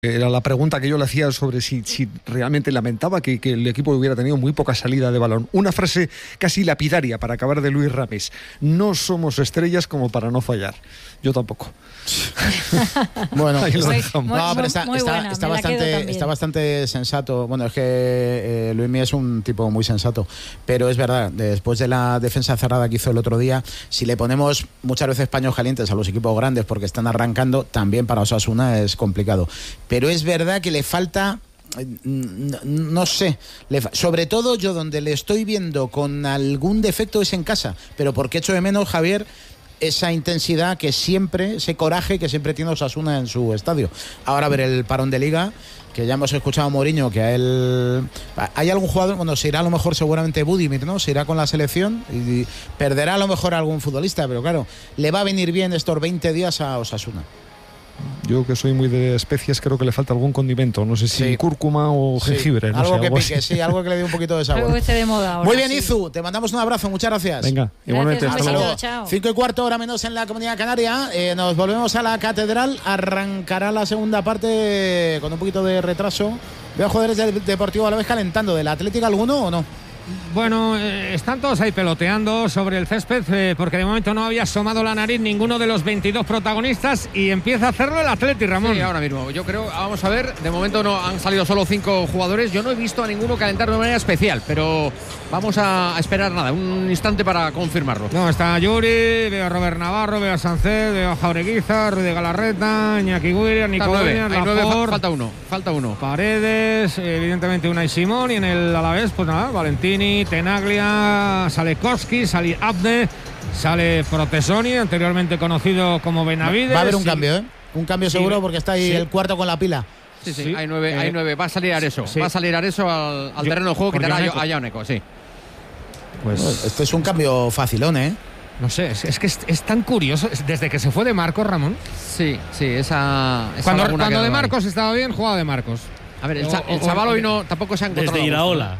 Era la pregunta que yo le hacía sobre si realmente lamentaba que el equipo hubiera tenido muy poca salida de balón. Una frase casi lapidaria para acabar de Luis Ramis. No somos estrellas como para no fallar. Yo tampoco. Bueno, está bastante sensato. Bueno, es que Luismi es un tipo muy sensato, pero es verdad, después de la defensa cerrada que hizo el otro día, si le ponemos muchas veces paños calientes a los equipos grandes porque están arrancando, también para Osasuna es complicado. Pero es verdad que le falta, no sé, sobre todo yo donde le estoy viendo con algún defecto es en casa, pero porque echo de menos, Javier, esa intensidad que siempre, ese coraje que siempre tiene Osasuna en su estadio. Ahora a ver el parón de Liga, que ya hemos escuchado a Mourinho, que a él... Hay algún jugador, bueno, se irá a lo mejor seguramente Budimir, ¿no? Se irá con la selección y perderá a lo mejor a algún futbolista, pero claro, le va a venir bien estos 20 días a Osasuna. Yo, que soy muy de especias, creo que le falta algún condimento. No sé si cúrcuma o jengibre. No algo sé, que algo pique, así. sí, algo que le dé un poquito de sabor. Algo que esté de moda ahora. Muy bien, sí. Izu, te mandamos un abrazo, muchas gracias. Venga, igualmente. Gracias, Hasta luego. chao. 5:15, hora menos en la Comunidad Canaria. Nos volvemos a la Catedral. Arrancará la segunda parte con un poquito de retraso. Veo jugadores del Deportivo Alavés calentando. ¿Del Atlético alguno o no? Bueno, están todos ahí peloteando sobre el césped porque de momento no había asomado la nariz ninguno de los 22 protagonistas y empieza a hacerlo el Atleti, Ramón. Sí, ahora mismo. Yo creo, vamos a ver, de momento no han salido solo 5 jugadores. Yo no he visto a ninguno calentar de manera especial, pero vamos a esperar nada, un instante para confirmarlo. No, está Yuri, veo a Robert Navarro, veo a Sánchez, veo a Jaureguiza, Ruiz de Galarreta, Iñaki Williams, Nico Williams, Laporte. Falta uno. Paredes, evidentemente Unai Simón, y en el Alavés, pues nada, Valentini, Tenaglia, sale Koski, sale Abde, sale Protesoni, anteriormente conocido como Benavides. Va a haber un cambio, ¿eh? Un cambio seguro porque está ahí el cuarto con la pila. Sí. Hay nueve. Va a salir Areso. Sí. Va a salir Areso al terreno de juego, quitará a Janeco, sí. Pues este es un cambio facilón, ¿eh? No sé, es que es tan curioso. Desde que se fue de Marcos, Ramón. Sí, esa Cuando laguna de quedó Marcos ahí. estaba bien, jugaba de Marcos. A ver, el chaval hoy no tampoco se ha encontrado. Desde Iraola.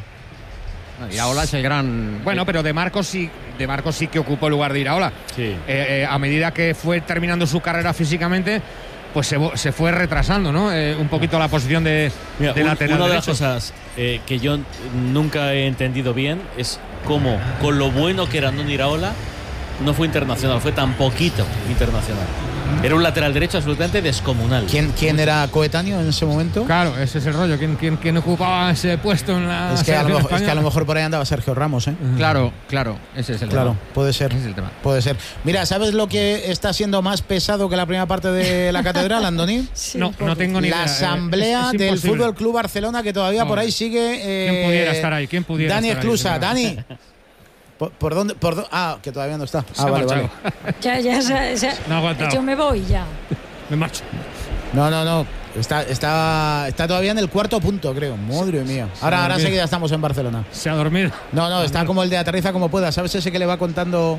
Iraola es el gran... Bueno, pero de Marcos sí que ocupó el lugar de Iraola. Sí. A medida que fue terminando su carrera físicamente, pues se fue retrasando, ¿no? Un poquito la posición de lateral una de derecho. las cosas que yo nunca he entendido bien es cómo, con lo bueno que era Andoni Iraola, no fue internacional, fue tan poquito internacional. Era un lateral derecho absolutamente descomunal. ¿Quién era coetáneo en ese momento? Claro, ese es el rollo. ¿Quién ocupaba ese puesto en la Es que a selección lo mejor por ahí andaba Sergio Ramos, ¿eh? Claro, ese es el tema. Claro, puede ser. Ese es el tema. Puede ser. Mira, ¿sabes lo que está siendo más pesado que la primera parte de la Catedral, Andoni? Sí, no tengo ni idea. La asamblea Es del imposible. Fútbol Club Barcelona, que todavía por ahí sigue. ¿Quién pudiera estar ahí? ¿Quién pudiera Dani estar ahí? Esclusa. Dani. ¿Por dónde? Que todavía no está. Se ha Vale. marchado. Ya. No ha aguantado. Yo me voy ya. Me marcho. No. Está todavía en el cuarto punto, creo. Madre mía. Ahora enseguida estamos en Barcelona. Se ha dormido. No, está como el de aterriza como pueda. ¿Sabes ese que le va contando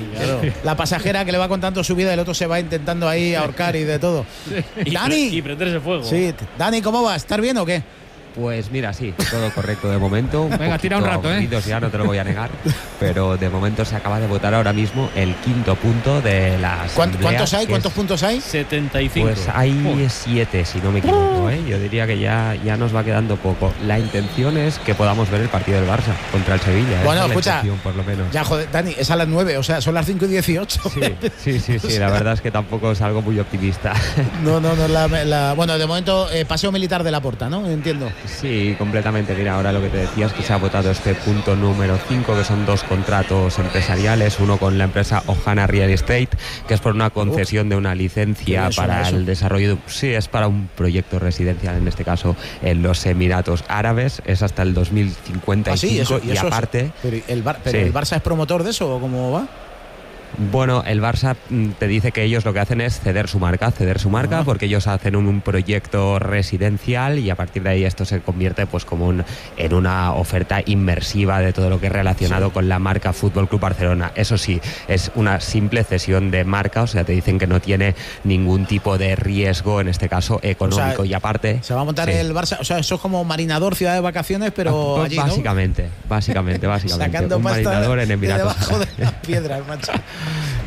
la pasajera, que le va contando su vida y el otro se va intentando ahí ahorcar y de todo? Dani. Y prenderse fuego. Sí, Dani, ¿cómo vas? ¿Estás bien o qué? Pues mira, sí, todo correcto de momento. Venga, tira un rato, Ya no te lo voy a negar, pero de momento se acaba de votar ahora mismo el quinto punto de la asamblea. ¿Cuántos hay? ¿Cuántos puntos hay? 75. Pues hay 7, si no me equivoco, ¿eh? Yo diría que ya nos va quedando poco. La intención es que podamos ver el partido del Barça contra el Sevilla. Bueno, esa es la escucha, intención, por lo menos. Ya, joder, Dani, es a las 9, o sea, son las 5:18. Sí, la verdad es que tampoco es algo muy optimista. No, bueno, de momento, paseo militar de la Porta, ¿no? Entiendo. Sí, completamente. Mira, ahora lo que te decías, que se ha votado este punto número 5, que son 2 contratos empresariales, uno con la empresa Ohana Real Estate, que es por una concesión de una licencia para el desarrollo es para un proyecto residencial, en este caso en los Emiratos Árabes, es hasta el 2055. Y aparte... Pero el Barça es promotor de eso, ¿o cómo va? Bueno, el Barça te dice que ellos lo que hacen es ceder su marca, porque ellos hacen un proyecto residencial y a partir de ahí esto se convierte pues como en una oferta inmersiva de todo lo que es relacionado con la marca Fútbol Club Barcelona. Eso sí, es una simple cesión de marca, o sea, te dicen que no tiene ningún tipo de riesgo, en este caso económico, y aparte... Se va a montar el Barça, o sea, eso es como Marinador, ciudad de vacaciones, pero allí, ¿no? Básicamente. Sacando un pasta marinador en Emiratos. debajo de las piedras, macho.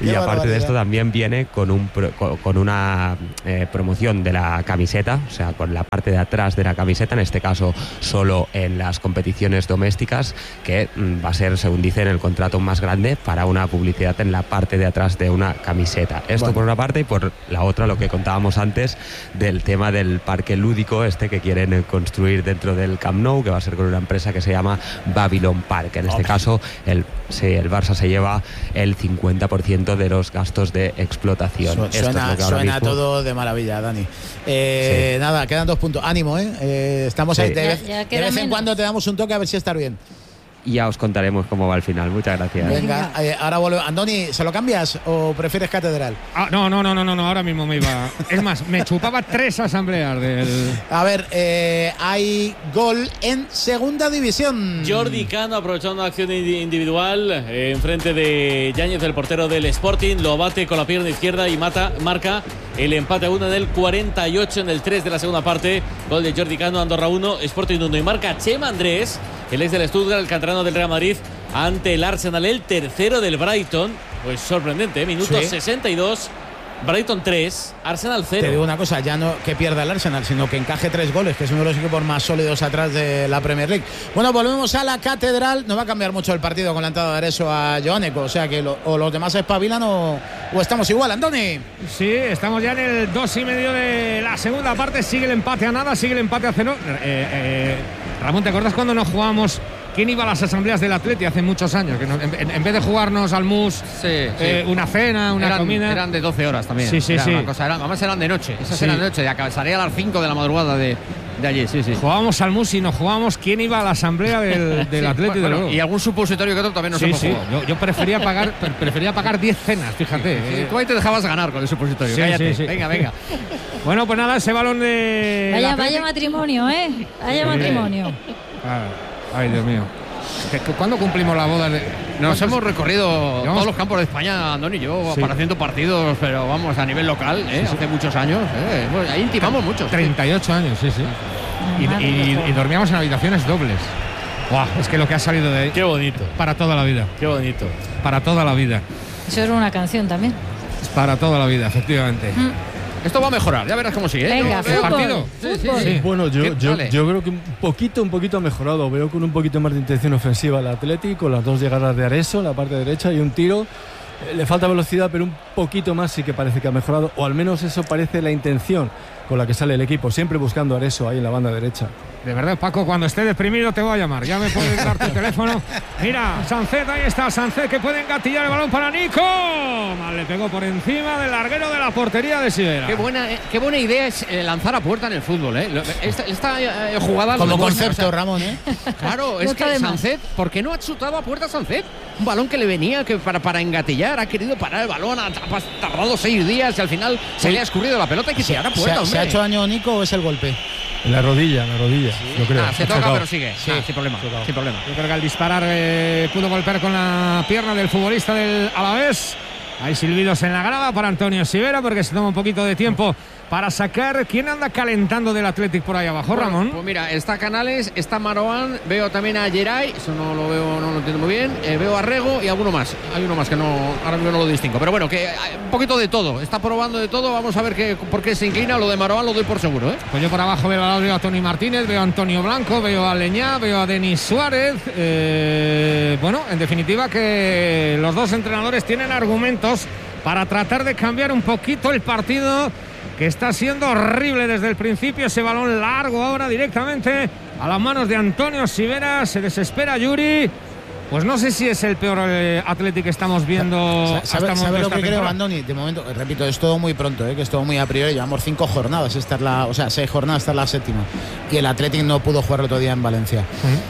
Y aparte barbaridad. de esto también viene con una promoción de la camiseta, o sea, con la parte de atrás de la camiseta, en este caso solo en las competiciones domésticas, que va a ser, según dice en el contrato, más grande para una publicidad en la parte de atrás de una camiseta. Esto Bueno. por una parte, y por la otra lo que contábamos antes del tema del parque lúdico que quieren construir dentro del Camp Nou, que va a ser con una empresa que se llama Babylon Park. En este caso el Barça se lleva el 50% de los gastos de explotación. Esto es lo Suena, que ahora suena mismo- todo de maravilla, Dani. Sí. Nada, quedan 2 puntos. Ánimo, estamos Sí. ahí. De Ya vez queda en menos. cuando te damos un toque a ver si estás bien. Y ya os contaremos cómo va al final. Muchas gracias. Venga, ahora vuelve. Andoni, ¿se lo cambias o prefieres Catedral? No, ahora mismo me iba. Es más, me chupaba 3 asambleas del. A ver, hay gol en segunda división. Jordi Cano aprovechando una acción individual enfrente de Yáñez, el portero del Sporting, lo bate con la pierna izquierda y marca el empate a 1 en el 48, en el 3 de la segunda parte. Gol de Jordi Cano, Andorra 1, Sporting 1, y marca Chema Andrés, el ex del Stuttgart, el canterano del Real Madrid, ante el Arsenal, el tercero del Brighton. Pues sorprendente, minuto Sí. 62. Brighton 3, Arsenal 0. Te digo una cosa, ya no que pierda el Arsenal, sino que encaje 3 goles, que es uno de los equipos más sólidos atrás de la Premier League. Bueno, volvemos a la Catedral. No va a cambiar mucho el partido con la entrada de Areso a Joaneco, o sea que o los demás espabilan o estamos igual, Andoni. Sí, estamos ya en el 2,5 de la segunda parte. Sigue el empate a nada, sigue el empate a 0. Ramón, ¿te acuerdas cuando nos jugábamos? ¿Quién iba a las asambleas del Atleti hace muchos años? Que en vez de jugarnos al mus, una cena, una comida. Eran de 12 horas también. Sí. Además eran de noche. Esas Sí. eran de noche. Salía a las 5 de la madrugada de allí. Sí. Jugábamos al mus y nos jugábamos quién iba a la asamblea del Atleti de luego. Y algún supositorio que otro también nos hemos jugado. Yo prefería pagar 10 cenas, fíjate. Tú ahí te dejabas ganar con el supositorio. Sí, Cállate. sí. Venga. Bueno, pues nada, ese balón de. Vaya matrimonio, Vaya matrimonio. Ay, Dios mío. ¿Cuándo cumplimos la boda de.? Nos hemos recorrido Llevamos- todos los campos de España, Andoni y yo, Sí. para haciendo partidos, pero vamos, a nivel local, hace muchos años. Bueno, ahí intimamos mucho. 38 años, sí. Y dormíamos en habitaciones dobles. Buah, es que lo que ha salido de ahí. Qué bonito, Para toda la vida. qué bonito. Para toda la vida. Eso era una canción también. Para toda la vida, efectivamente. Esto va a mejorar, ya verás cómo sigue. Venga, ¿El fútbol. partido? Fútbol. Sí. Bueno, Dale. yo creo que un poquito ha mejorado. Veo con un poquito más de intención ofensiva el Atlético, con las 2 llegadas de Areso en la parte derecha y un tiro. Le falta velocidad, pero un poquito más sí que parece que ha mejorado, o al menos eso parece la intención con la que sale el equipo, siempre buscando a Areso ahí en la banda derecha. De verdad, Paco, cuando esté deprimido te voy a llamar. Ya me puedes dar tu teléfono. Mira, Sancet, ahí está Sancet, que puede engatillar el balón para Nico. Mal, le pegó por encima del larguero de la portería de Sivera. Qué buena idea es lanzar a puerta en el fútbol. Esta jugada Como lo demuestra, concepto, o sea, Ramón, Claro, No es está que de más. Sancet, ¿por qué no ha chutado a puerta Sancet? Un balón que le venía para engatillar, ha querido parar el balón, ha tardado 6 días y al final se le ha escurrido la pelota y que tirar a puerta, ¿Se ha hecho daño a Nico o es el golpe? En la rodilla, yo creo. Se toca, pero sigue. Sin problema. Yo creo que al disparar pudo golpear con la pierna del futbolista del Alavés. Hay silbidos en la grada para Antonio Sivera porque se toma un poquito de tiempo para sacar. ¿Quién anda calentando del Athletic por ahí abajo, Ramón? Pues mira, está Canales, está Marouane, veo también a Geray, eso no lo veo, no lo entiendo muy bien, veo a Rego y alguno más. Hay uno más que ahora mismo no lo distingo, pero bueno, que hay un poquito de todo, está probando de todo, vamos a ver por qué se inclina. Lo de Marouane lo doy por seguro, Pues yo por abajo veo a Toni Martínez, veo a Antonio Blanco, veo a Leñá, veo a Denis Suárez. Bueno, en definitiva que los dos entrenadores tienen argumentos para tratar de cambiar un poquito el partido, que está siendo horrible desde el principio. Ese balón largo ahora directamente a las manos de Antonio Sivera. Se desespera Yuri. Pues no sé si es el peor Athletic que estamos viendo. ¿Sabe hasta lo esta que creo, temporada? Andoni? De momento, repito, es todo muy pronto, que es todo muy a priori. Llevamos 5 jornadas, 6 jornadas, esta es la 7ª. Y el Athletic no pudo jugar el otro día en Valencia.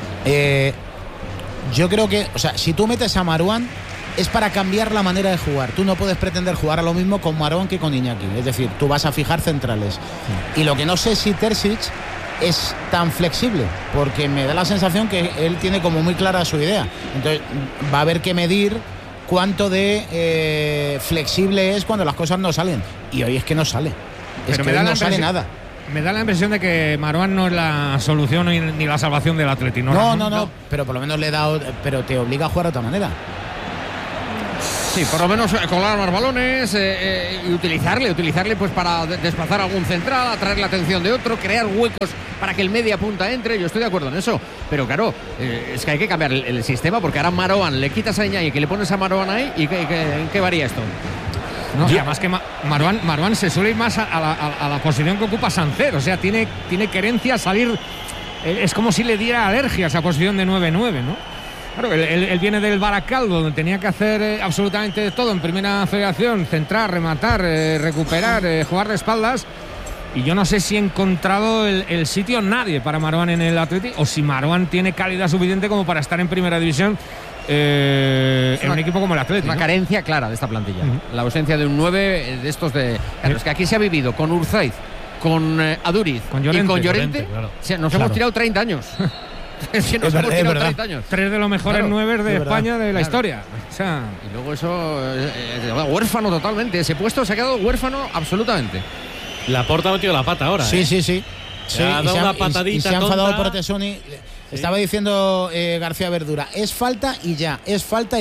Yo creo que, si tú metes a Marouane, es para cambiar la manera de jugar. Tú no puedes pretender jugar a lo mismo con Marouane que con Iñaki. Es decir, tú vas a fijar centrales. Y lo que no sé si Terzic es tan flexible, porque me da la sensación que él tiene como muy clara su idea. Entonces va a haber que medir cuánto de flexible es cuando las cosas no salen. Y hoy es que no sale. Es Pero que hoy no sale nada. Me da la impresión de que Marouane no es la solución ni la salvación del Athletic. No, pero por lo menos le he dado. Pero te obliga a jugar de otra manera. Sí, por lo menos colar más balones y utilizarle pues para desplazar a algún central, atraer la atención de otro, crear huecos para que el media punta entre. Yo estoy de acuerdo en eso, pero claro, es que hay que cambiar el sistema, porque ahora Marouane, le quitas a Iñaki, que le pones a Marouane ahí, ¿y en qué varía esto? No, además que Marouane se suele ir más a la posición que ocupa Sancer, o sea, tiene querencia a salir, es como si le diera alergia a esa posición de 9-9, ¿no? Claro, él viene del Baracaldo, donde tenía que hacer absolutamente todo en primera federación: centrar, rematar, recuperar, jugar de espaldas. Y yo no sé si he encontrado el sitio nadie para Marouane en el Atlético, o si Marouane tiene calidad suficiente como para estar en primera división en un equipo como el Atlético. Una carencia clara de esta plantilla. La ausencia de un 9 de estos de... Claro, es que aquí se ha vivido con Urzaiz, con Aduriz y con Llorente. Claro. O sea, nos hemos tirado 30 años. Si nos hemos tirado 30 años. 3 de los mejores 9 de España de la historia. O sea, y luego eso, huérfano totalmente. Ese puesto se ha quedado huérfano absolutamente. Laporta ha metido la pata ahora. Sí. Se ha dado una patadita. Y se ha enfadado por Tessoni. Estaba diciendo García Verdura, es falta y ya. Es falta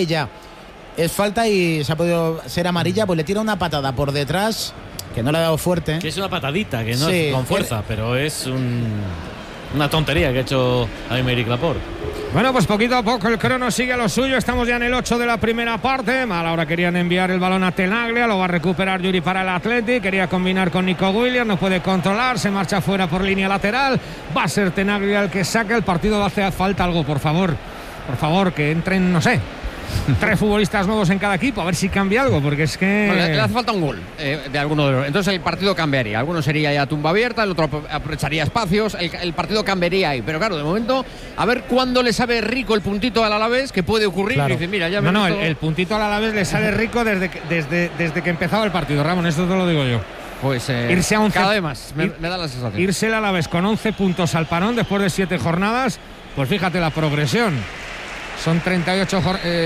y se ha podido ser amarilla, pues le tira una patada por detrás, que no le ha dado fuerte. Que es una patadita, que no es con fuerza, pero es una tontería que ha hecho Aymeric Laporte. Bueno, pues poquito a poco el crono sigue a lo suyo. Estamos ya en el 8 de la primera parte. Mal ahora querían enviar el balón a Tenaglia. Lo va a recuperar Yuri para el Athletic. Quería combinar con Nico Williams. No puede controlar. Se marcha fuera por línea lateral. Va a ser Tenaglia el que saca. El partido hace falta algo, por favor. Por favor, que entren, no sé, 3 futbolistas nuevos en cada equipo, a ver si cambia algo, porque es que... Bueno, le hace falta un gol de alguno de los... Entonces el partido cambiaría. Alguno sería ya tumba abierta, el otro aprovecharía espacios, el partido cambiaría ahí. Pero claro, de momento, a ver cuándo le sabe rico el puntito al Alavés, que puede ocurrir. Claro. Y dice, mira, ya el puntito al Alavés le sale rico desde que empezaba el partido, Ramón, esto te lo digo yo. Pues irse a 11, cada vez más, me da la sensación. Irse el Alavés con 11 puntos al parón después de 7 jornadas, pues fíjate la progresión. Son 38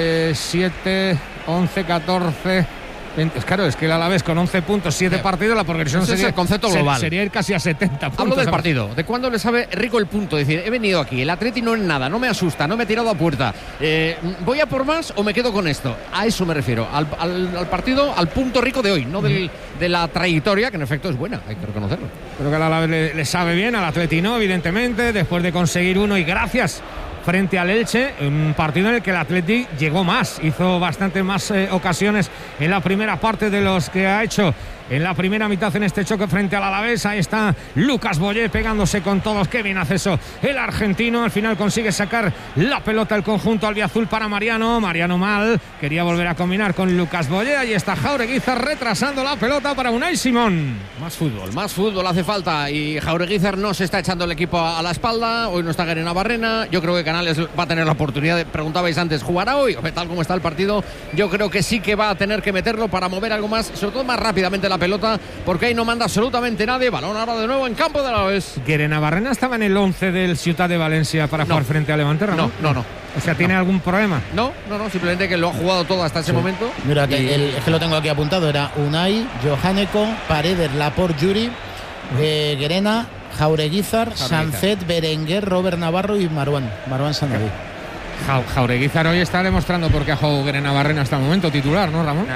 7, 11, 14... Claro, es que el Alavés con 11 puntos, 7 partidos, la progresión sería el concepto global. Sería ir casi a 70 puntos. Hablo del partido, de cuándo le sabe rico el punto. Es decir, he venido aquí, el Atleti no es nada, no me asusta, no me he tirado a puerta. ¿Voy a por más o me quedo con esto? A eso me refiero, al partido, al punto rico de hoy, no de la trayectoria, que en efecto es buena, hay que reconocerlo. Creo que el Alavés le sabe bien, al Atleti no, evidentemente, después de conseguir uno y gracias frente al Elche, un partido en el que el Athletic llegó más, hizo bastante más ocasiones en la primera parte de los que ha hecho en la primera mitad en este choque frente al Alavés. Ahí está Lucas Boyé pegándose con todos. Qué bien hace eso el argentino. Al final consigue sacar la pelota el conjunto albiazul para Mariano mal, quería volver a combinar con Lucas Boyé. Ahí está Jaureguizar retrasando la pelota para Unai Simón. Más fútbol hace falta, y Jaureguizar no se está echando el equipo a la espalda. Hoy no está Guerena Barrena. Yo creo que Canales va a tener la oportunidad preguntabais antes, ¿jugará hoy? Tal como está el partido, yo creo que sí que va a tener que meterlo para mover algo más, sobre todo más rápidamente la pelota, porque ahí no manda absolutamente nadie. Balón ahora de nuevo en campo de Alavés. Guerena Barrena estaba en el 11 del Ciutat de Valencia para jugar frente a Levante, ¿no? No. O sea, ¿tiene algún problema? No, simplemente que lo ha jugado todo hasta ese momento. Mira, es que lo tengo aquí apuntado, era Unai, Johaneko, Paredes, Laporte, Yuri, Guerena, Jaureguizar, Sancet, Berenguer, Robert Navarro y Marouane Sanabí. Jaureguizar hoy está demostrando por qué ha jugado Guerena Barrena hasta el momento titular, ¿no, Ramón?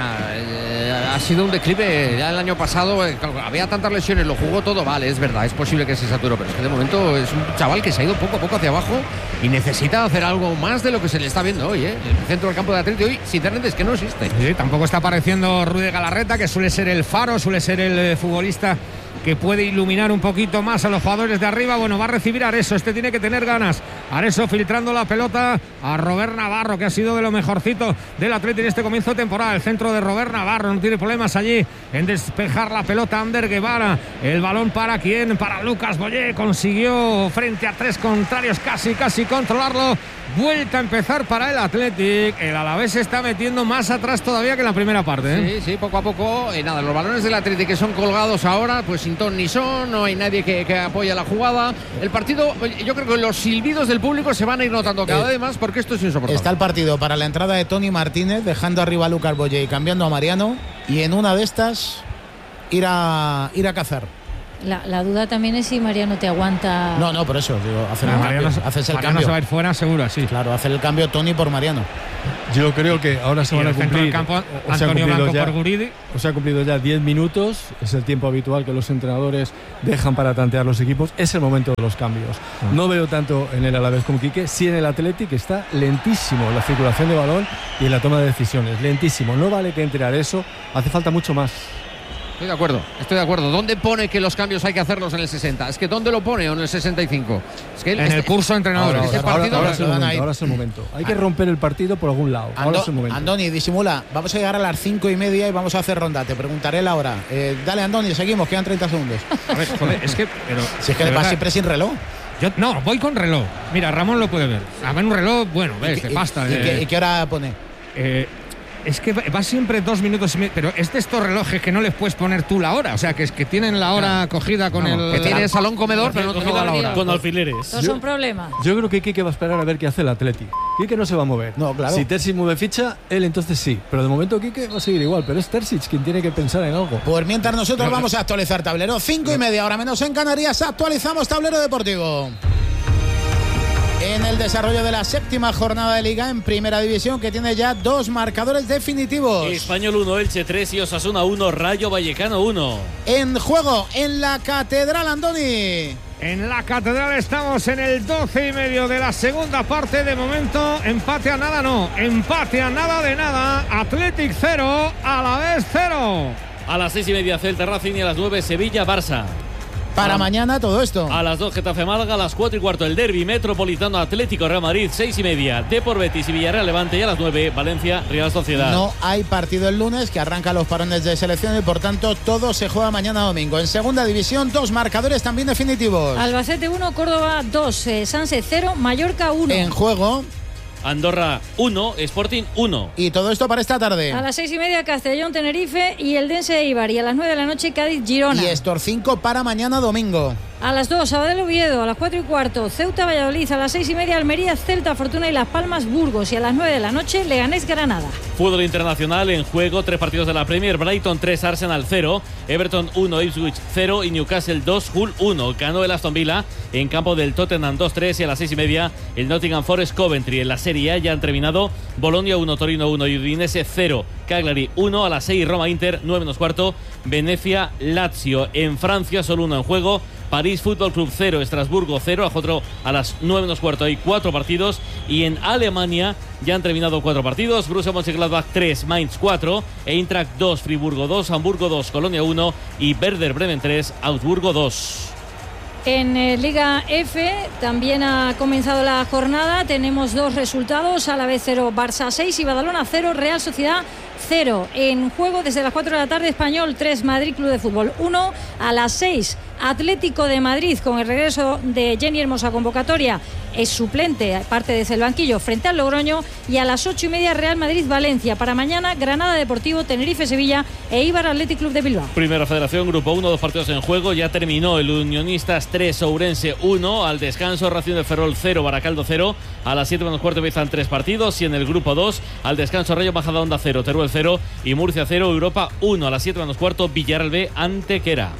Ha sido un declive ya el año pasado, había tantas lesiones, lo jugó todo, vale, es verdad, es posible que se saturó, pero es que de momento es un chaval que se ha ido poco a poco hacia abajo y necesita hacer algo más de lo que se le está viendo hoy, El centro del campo de Atleti hoy, sinceramente, es que no existe. Sí, tampoco está apareciendo Rudy Galarreta, que suele ser el faro, suele ser el futbolista que puede iluminar un poquito más a los jugadores de arriba. Bueno, va a recibir Areso, tiene que tener ganas. Areso filtrando la pelota a Robert Navarro, que ha sido de lo mejorcito del Atleti en este comienzo de temporada. El centro de Robert Navarro, no tiene problemas allí en despejar la pelota. Ander Guevara, el balón para quién, para Lucas Boyé, consiguió frente a 3 contrarios casi controlarlo. Vuelta a empezar para el Athletic. El Alavés se está metiendo más atrás todavía que en la primera parte, Sí, poco a poco. Nada, los balones del Athletic que son colgados ahora, pues sin ton ni son, no hay nadie que apoye la jugada. El partido, yo creo que los silbidos del público se van a ir notando cada vez más, porque esto es insoportable. Está el partido para la entrada de Tony Martínez, dejando arriba a Lucas Boyé y cambiando a Mariano, y en una de estas ir a cazar. La duda también es si Mariano te aguanta. No, por eso, digo, haces el Mariano cambio. se va a ir fuera seguro, sí. Claro, hacer el cambio Toni por Mariano. Yo creo que ahora se Y van a el centro del cumplir. campo, o se ha Antonio cumplido Blanco ya- por Guridi. O se ha cumplido ya 10 minutos, es el tiempo habitual que los entrenadores dejan para tantear los equipos, es el momento de los cambios. No veo tanto en el Alavés como Quique, sí en el Athletic, está lentísimo en la circulación de balón y en la toma de decisiones, lentísimo. No vale que entre eso, hace falta mucho más. Estoy de acuerdo. ¿Dónde pone que los cambios hay que hacerlos en el 60? Es que ¿dónde lo pone o en el 65? Es que En el curso de entrenadores. Este partido Ahora es el lo dan momento, ahí. ahora es el momento. Hay que romper el partido por algún lado. Ahora es el momento. Andoni, disimula. Vamos a llegar a las 5:30 y vamos a hacer ronda. Te preguntaré la hora. Dale, Andoni, seguimos. Quedan 30 segundos. A ver, joder, es que. Pero, Si es que de va verdad, siempre sin reloj. No, voy con reloj. Mira, Ramón lo puede ver. A ver, un reloj, bueno, ves, de pasta. ¿Y qué hora pone? Es que va siempre 2 minutos y medio. Pero es de estos relojes que no les puedes poner tú la hora. O sea, que es que tienen la hora cogida con el. Que tiene salón comedor, pero no da la hora. Con alfileres. Todos son problemas. Yo creo que Quique va a esperar a ver qué hace el Athletic. Quique no se va a mover. No, claro. Si Terzic mueve ficha, él entonces sí. Pero de momento Quique va a seguir igual. Pero es Terzic quien tiene que pensar en algo. Pues mientras nosotros vamos a actualizar tablero. 5:30, ahora menos en Canarias, actualizamos tablero deportivo. En el desarrollo de la 7ª jornada de Liga en Primera División, que tiene ya 2 marcadores definitivos. Español 1, Elche 3 y Osasuna 1, Rayo Vallecano 1. En juego, en la Catedral, Andoni. En la Catedral estamos en el 12:30 de la segunda parte. De momento, empate a nada, no. Empate a nada de nada. Athletic 0, Alavés 0. A las 6:30 Celta Racing y a las 9 Sevilla Barça. Para mañana todo esto. A las 2 Getafe Málaga, a las 4:15 el derbi Metropolitano Atlético Real Madrid, 6:30 Depor Betis y Villarreal Levante y a las 9 Valencia Real Sociedad. No hay partido el lunes, que arranca los parones de selección y por tanto todo se juega mañana domingo. En Segunda División, 2 marcadores también definitivos. Albacete 1, Córdoba 2, Sanse 0, Mallorca 1. En juego. Andorra 1, Sporting 1. Y todo esto para esta tarde. A las 6:30 Castellón, Tenerife y el Dense Eibar. Y a las 9 de la noche Cádiz, Girona. Y Estor 5 para mañana domingo. A las 2, Sabadell Oviedo. A las 4:15, Ceuta Valladolid. A las 6:30, Almería, Celta, Fortuna y Las Palmas, Burgos. Y a las 9 de la noche, Leganés, Granada. Fútbol internacional en juego, 3 partidos de la Premier, Brighton 3, Arsenal 0, Everton 1, Ipswich 0 y Newcastle 2, Hull 1. Ganó el Aston Villa en campo del Tottenham 2-3 y a las 6:30 el Nottingham Forest Coventry. En la Serie A ya han terminado Bolonia 1, Torino 1 y Udinese 0, Cagliari 1. A las 6 Roma Inter, 9:15 Venecia Lazio. En Francia solo 1 en juego, París Fútbol Club 0, Estrasburgo 0, a las 9:15 hay 4 partidos. Y en Alemania ya han terminado 4 partidos, Borussia Mönchengladbach 3, Mainz 4, Eintracht 2, Friburgo 2, Hamburgo 2, Colonia 1 y Werder Bremen 3, Augsburgo 2. En Liga F también ha comenzado la jornada. Tenemos 2 resultados: Alavés 0, Barça 6 y Badalona 0, Real Sociedad 0. En juego desde las 4 de la tarde, Español 3, Madrid Club de Fútbol 1. A las 6, Atlético de Madrid, con el regreso de Jenny Hermosa, convocatoria, es suplente, parte desde el banquillo, frente al Logroño. Y a las 8:30, Real Madrid-Valencia. Para mañana, Granada Deportivo, Tenerife-Sevilla e Eibar Athletic Club de Bilbao. Primera Federación, Grupo 1, 2 partidos en juego. Ya terminó el Unionistas 3, Ourense 1. Al descanso, Racing de Ferrol 0, Baracaldo 0. A las 7:15 empiezan 3 partidos. Y en el Grupo 2, al descanso, Rayo Majadahonda 0, Teruel 0 y Murcia 0, Europa 1. A las 7:15, Villarreal B, Antequera.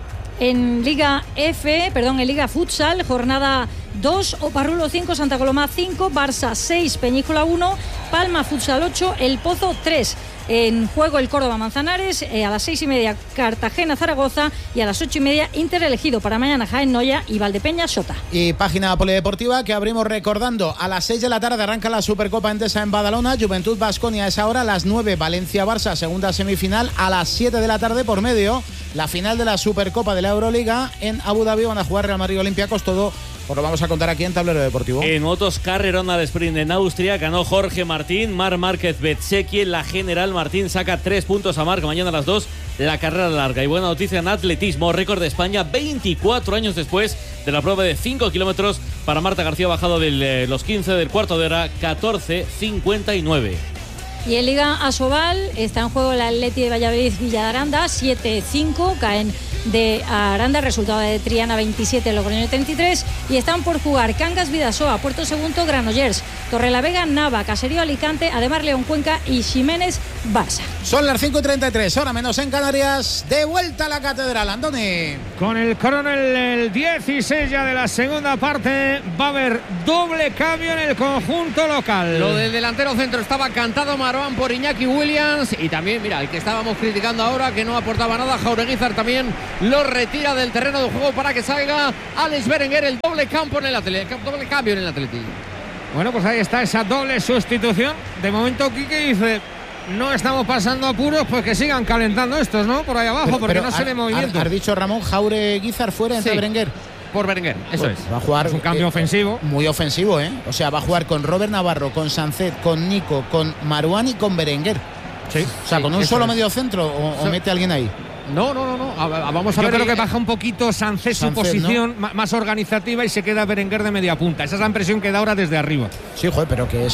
En Liga Futsal, jornada 2, Oparrulo 5, Santa Coloma 5, Barça 6, Peñícola 1, Palma Futsal 8, El Pozo 3. En juego el Córdoba Manzanares, a las 6:30 Cartagena Zaragoza y a las 8:30 Inter elegido. Para mañana Jaén Noya y Valdepeñas Sota. Y página polideportiva que abrimos recordando: a las 6 de la tarde arranca la Supercopa Endesa en Badalona, Juventud Baskonia es ahora, a las 9 Valencia Barça, segunda semifinal. A las 7 de la tarde por medio la final de la Supercopa de la Euroliga en Abu Dhabi. Van a jugar Real Madrid Olympiacos. Todo os lo vamos a contar aquí en Tablero Deportivo. En motos, carrerón al sprint en Austria, ganó Jorge Martín, Marc Márquez Betseki. En la general, Martín saca 3 puntos a Marc. Mañana a las 2 la carrera larga. Y buena noticia en atletismo, récord de España 24 años después de la prueba de 5 kilómetros para Marta García, bajado de los 15 del cuarto de hora, 14:59. Y en Liga Asobal está en juego el Atleti de Valladolid Villa de Aranda, 7-5, caen de Aranda, resultado de Triana 27, Logroño 33, y están por jugar Cangas Vidasoa, Puerto Segundo, Granollers, Torrelavega, Nava, Caserío, Alicante, Ademar León, Cuenca y Ximénez, Barça. Son las 5:33, hora menos en Canarias. De vuelta a la catedral, Andoni. Con el Coronel, el 16 ya de la segunda parte, va a haber doble cambio en el conjunto local. Lo del delantero centro estaba cantado, Marouane por Iñaki Williams, y también, mira, el que estábamos criticando ahora, que no aportaba nada, Jaureguizar también lo retira del terreno de juego para que salga Alex Berenguer. El doble cambio en el Atleti. Bueno, pues ahí está esa doble sustitución. De momento Quique dice: no estamos pasando apuros, pues que sigan calentando estos, ¿no? Por ahí abajo, porque no se ve movimiento. Has dicho, Ramón, Jaureguizar fuera entre Berenguer. Por Berenguer, eso es. Va a jugar, es un cambio ofensivo. Muy ofensivo, ¿eh? O sea, va a jugar con Robert Navarro, con Sancet, con Nico, con Marouane y con Berenguer. Sí. O sea, con un solo medio centro o mete a alguien ahí. No. Vamos a ver. Yo creo que baja un poquito Sancet su posición, ¿no? Más organizativa, y se queda Berenguer de media punta. Esa es la impresión que da ahora desde arriba. Sí, joder, pero que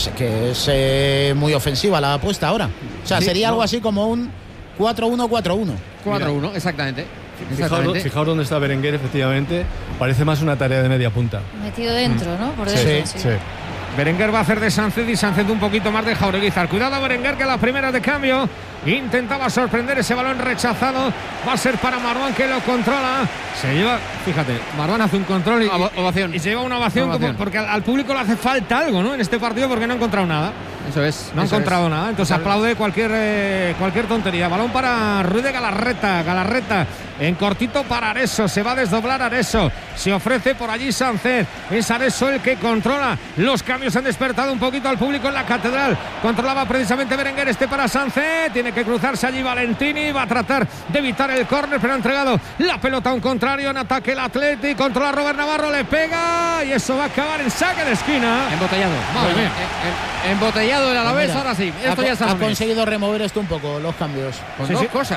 es muy ofensiva la apuesta ahora. O sea, sería algo así como un 4-1-4-1. 4-1, exactamente. Fijaos dónde está Berenguer, efectivamente. Parece más una tarea de media punta. Metido dentro, ¿no? Por dentro, sí. Berenguer va a hacer de Sancet y Sancet un poquito más de Jaureguizar. Cuidado Berenguer, que la primera de cambio intentaba sorprender, ese balón rechazado. Va a ser para Marouane, que lo controla. Se lleva, fíjate, Marouane hace un control ovación. Y se lleva una ovación. Porque al público le hace falta algo, ¿no? En este partido, porque no ha encontrado nada. Eso es. No ha encontrado nada. Entonces aplaude cualquier tontería. Balón para Ruiz de Galarreta en cortito para Areso. Se va a desdoblar Areso. Se ofrece por allí Sancet. Es Areso el que controla. Los cambios han despertado un poquito al público en la catedral. Controlaba precisamente Berenguer, para Sancet. Tiene que cruzarse allí Valentini. Va a tratar de evitar el córner, pero ha entregado la pelota a un contrario. En ataque el Atleti. Controla Robert Navarro. Le pega. Y eso va a acabar en saque de esquina. Embotellado. Madre mía. Embotellado el Alavés. Mira, ahora sí. Esto ya ha conseguido remover esto un poco, los cambios. Con dos cosas,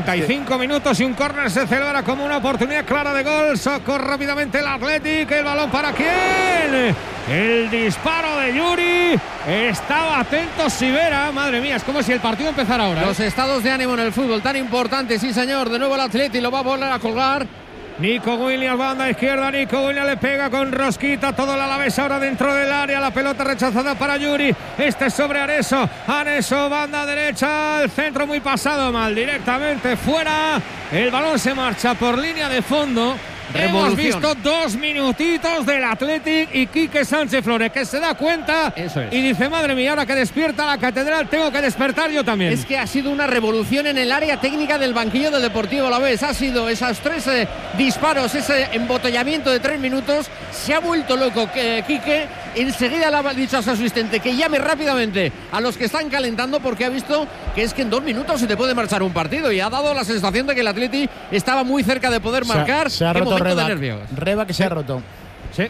55 minutos y un córner se celebra como una oportunidad clara de gol. Sacó rápidamente el Athletic. El balón para quién. El disparo de Yuri. Estaba atento Sivera. Madre mía, es como si el partido empezara ahora. Los estados de ánimo en el fútbol tan importantes. Sí, señor. De nuevo el Athletic lo va a volver a colgar. Nico Williams, banda izquierda. Nico Williams le pega con rosquita. Todo el Alavés ahora dentro del área. La pelota rechazada para Yuri. Este es sobre Areso. Areso, banda derecha. El centro muy pasado mal. Directamente fuera. El balón se marcha por línea de fondo. Hemos visto 2 minutitos del Athletic y Quique Sánchez Flores, que se da cuenta y dice: madre mía, ahora que despierta la catedral, tengo que despertar yo también. Es que ha sido una revolución en el área técnica del banquillo del Deportivo Alavés. Ha sido esos 3 disparos, ese embotellamiento de 3 minutos. Se ha vuelto loco Quique. Enseguida le ha dicho a su asistente que llame rápidamente a los que están calentando, porque ha visto que es que en 2 minutos se te puede marchar un partido, y ha dado la sensación de que el Atleti estaba muy cerca de poder marcar. Se ha roto Reba, que se ha roto. Sí.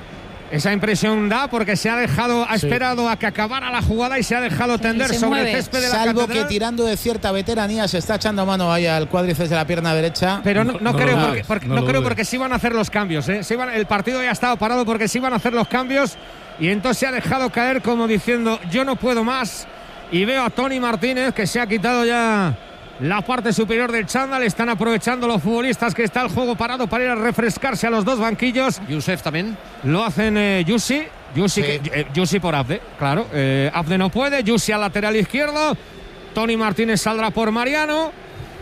Esa impresión da, porque ha esperado a que acabara la jugada y se ha dejado tender sobre el césped de la catedral. Salvo que tirando de cierta veteranía se está echando mano ahí al cuádriceps de la pierna derecha. Pero no creo, porque sí van a hacer los cambios. El partido ya ha estado parado porque sí van a hacer los cambios, y entonces se ha dejado caer como diciendo: yo no puedo más. Y veo a Tony Martínez, que se ha quitado ya la parte superior del chándal. Están aprovechando los futbolistas que está el juego parado para ir a refrescarse a los 2 banquillos. Youssef también. Lo hacen Yussi, Yussi por Abde, claro. Abde no puede. Yussi al lateral izquierdo. Tony Martínez saldrá por Mariano.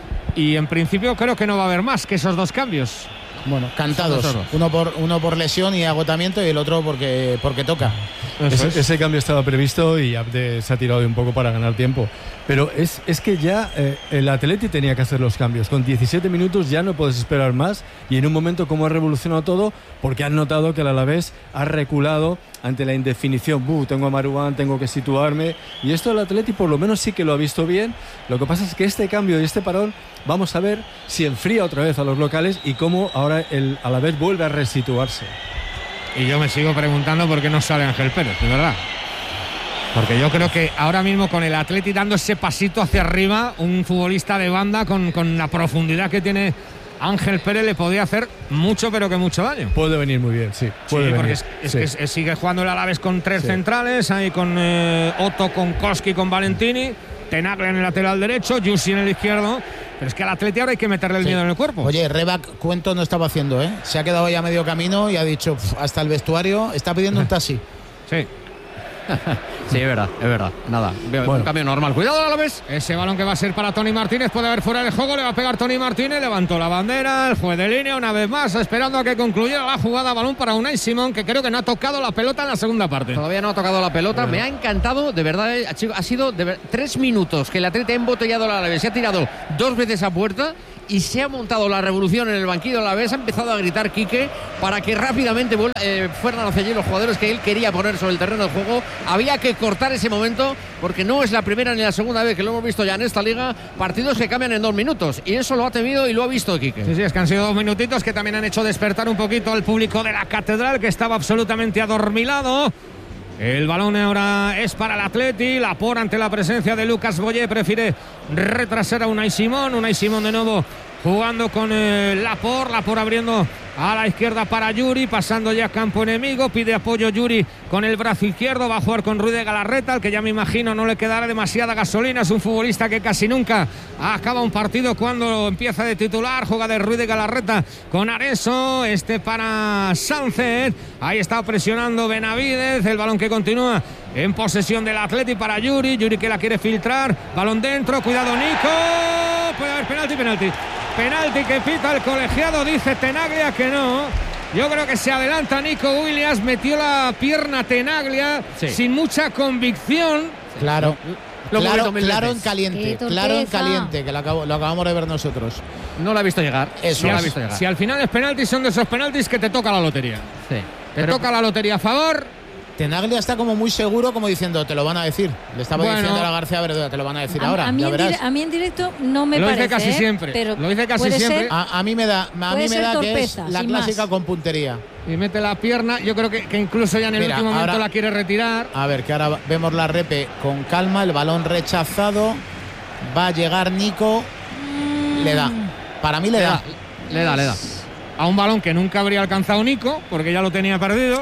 Y en principio creo que no va a haber más que esos 2 cambios. Bueno, cantados. Uno por lesión y agotamiento, y el otro porque toca. Ese cambio estaba previsto y Abde se ha tirado un poco para ganar tiempo. Pero es que ya el Atleti tenía que hacer los cambios. Con 17 minutos ya no puedes esperar más, y en un momento como ha revolucionado todo, porque han notado que el Alavés ha reculado ante la indefinición. Tengo a Marouane, tengo que situarme, y esto el Atleti por lo menos sí que lo ha visto bien. Lo que pasa es que este cambio y este parón, vamos a ver si enfría otra vez a los locales y cómo ahora el Alavés vuelve a resituarse. Y yo me sigo preguntando por qué no sale Ángel Pérez, de verdad. Porque yo creo que ahora mismo, con el Atleti dando ese pasito hacia arriba, un futbolista de banda con la profundidad que tiene Ángel Pérez le podía hacer mucho, pero que mucho daño. Puede venir muy bien, sí. Puede porque venir. que sigue jugando el Alavés con 3 centrales, ahí con Otto, con Koski, con Valentini, Tenaglia en el lateral derecho, Yussi en el izquierdo, Pero es que al Atleti ahora hay que meterle el miedo en el cuerpo. Oye, Rebac, cuento no estaba haciendo, ¿eh? Se ha quedado ya a medio camino y ha dicho, hasta el vestuario, está pidiendo un taxi. Sí. Sí, es verdad. Nada, un cambio normal. Cuidado, Alavés. Ese balón que va a ser para Tony Martínez, puede haber fuera de juego, le va a pegar Tony Martínez, levantó la bandera, el juez de línea una vez más, esperando a que concluyera la jugada, balón para Unai Simón, que creo que no ha tocado la pelota en la segunda parte. Todavía no ha tocado la pelota, me ha encantado, de verdad, ha sido 3 minutos que el Atleti ha embotellado al Alavés, se ha tirado 2 veces a puerta y se ha montado la revolución en el banquillo. A la vez ha empezado a gritar Quique para que rápidamente fueran hacia allí los jugadores que él quería poner sobre el terreno de juego. Había que cortar ese momento porque no es la primera ni la segunda vez que lo hemos visto ya en esta liga, partidos que cambian en 2 minutos, y eso lo ha temido y lo ha visto Quique. Sí, es que han sido 2 minutitos que también han hecho despertar un poquito al público de la Catedral, que estaba absolutamente adormilado. El balón ahora es para el Atleti. Laporte, ante la presencia de Lucas Boyé, prefiere retrasar a Unai Simón. Unai Simón de nuevo jugando con Laporte abriendo a la izquierda para Yuri, pasando ya campo enemigo, pide apoyo Yuri con el brazo izquierdo, va a jugar con Rui de Galarreta, al que ya me imagino no le quedará demasiada gasolina, es un futbolista que casi nunca acaba un partido cuando empieza de titular. Juega de Rui de Galarreta con Areso, para Sánchez, ahí está presionando Benavidez, el balón que continúa en posesión del Atleti para Yuri que la quiere filtrar, balón dentro, cuidado Nico, puede haber penalti que pita el colegiado, dice Tenaglia que no. Yo creo que se adelanta Nico Williams, metió la pierna Tenaglia sin mucha convicción. Claro en caliente, que lo acabamos de ver nosotros. No lo ha visto llegar. Si al final es penalti, son de esos penaltis que te toca la lotería. Sí. Toca la lotería a favor. Tenaglia está como muy seguro, como diciendo, te lo van a decir. Le estaba diciendo a García Verduga, te lo van a decir ahora. A mí en directo no me parece. Lo dice casi siempre. Lo dice casi siempre. A mí me da que es la clásica con puntería. Y mete la pierna. Yo creo que incluso ya en el último momento la quiere retirar. A ver, que ahora vemos la repe con calma. El balón rechazado. Va a llegar Nico. Le da. Para mí le da. Le da. A un balón que nunca habría alcanzado Nico, porque ya lo tenía perdido.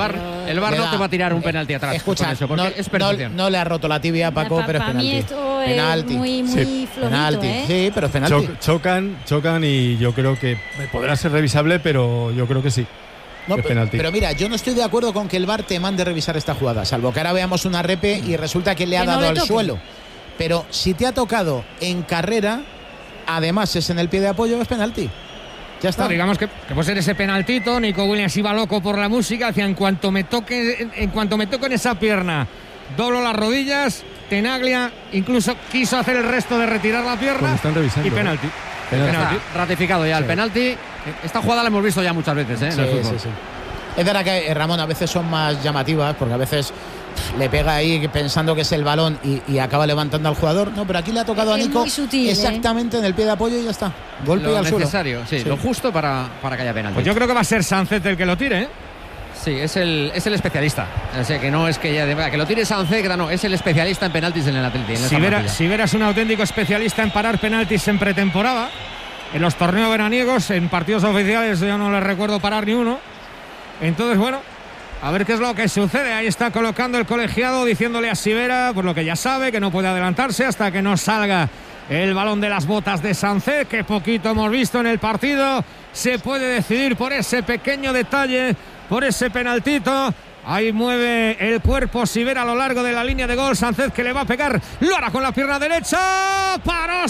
El VAR no te va a tirar un penalti atrás. Escucha, eso, no le ha roto la tibia a Paco, pero es penalti. Para mí esto es muy flojito, penalti. Sí, pero es penalti. Chocan y yo creo que podrá ser revisable, pero yo creo que sí. No, pero mira, yo no estoy de acuerdo con que el VAR te mande revisar esta jugada, salvo que ahora veamos una repe y resulta que le ha dado al suelo. Pero si te ha tocado en carrera, además es en el pie de apoyo, es penalti. Ya está. No, digamos que puede ser ese penaltito. Nico Williams iba loco por la música. Decía, en cuanto me toque en esa pierna, doblo las rodillas. Tenaglia incluso quiso hacer el resto de retirar la pierna. Están revisando, y penalti. Está ratificado ya el penalti. Esta jugada la hemos visto ya muchas veces, en el fútbol. Sí. Es verdad que, Ramón, a veces son más llamativas, porque a veces le pega ahí pensando que es el balón y acaba levantando al jugador. No, pero aquí le ha tocado a Nico exactamente en el pie de apoyo y ya está. Golpe al suelo. Lo necesario, lo justo para que haya penalti. Pues yo creo que va a ser Sánchez el que lo tire, ¿eh? Sí, es el especialista. O sea, que no es que lo tire Sánchez, no, es el especialista en penaltis en el Atleti. Si verás un auténtico especialista en parar penaltis en pretemporada, en los torneos veraniegos, en partidos oficiales yo no le recuerdo parar ni uno. Entonces, bueno, a ver qué es lo que sucede. Ahí está colocando el colegiado, diciéndole a Sivera, por lo que ya sabe, que no puede adelantarse hasta que no salga el balón de las botas de Sánchez, que poquito hemos visto en el partido. Se puede decidir por ese pequeño detalle, por ese penaltito. Ahí mueve el cuerpo Sivera a lo largo de la línea de gol. Sánchez, que le va a pegar, lo hará con la pierna derecha. ¡Paró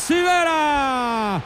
Sivera!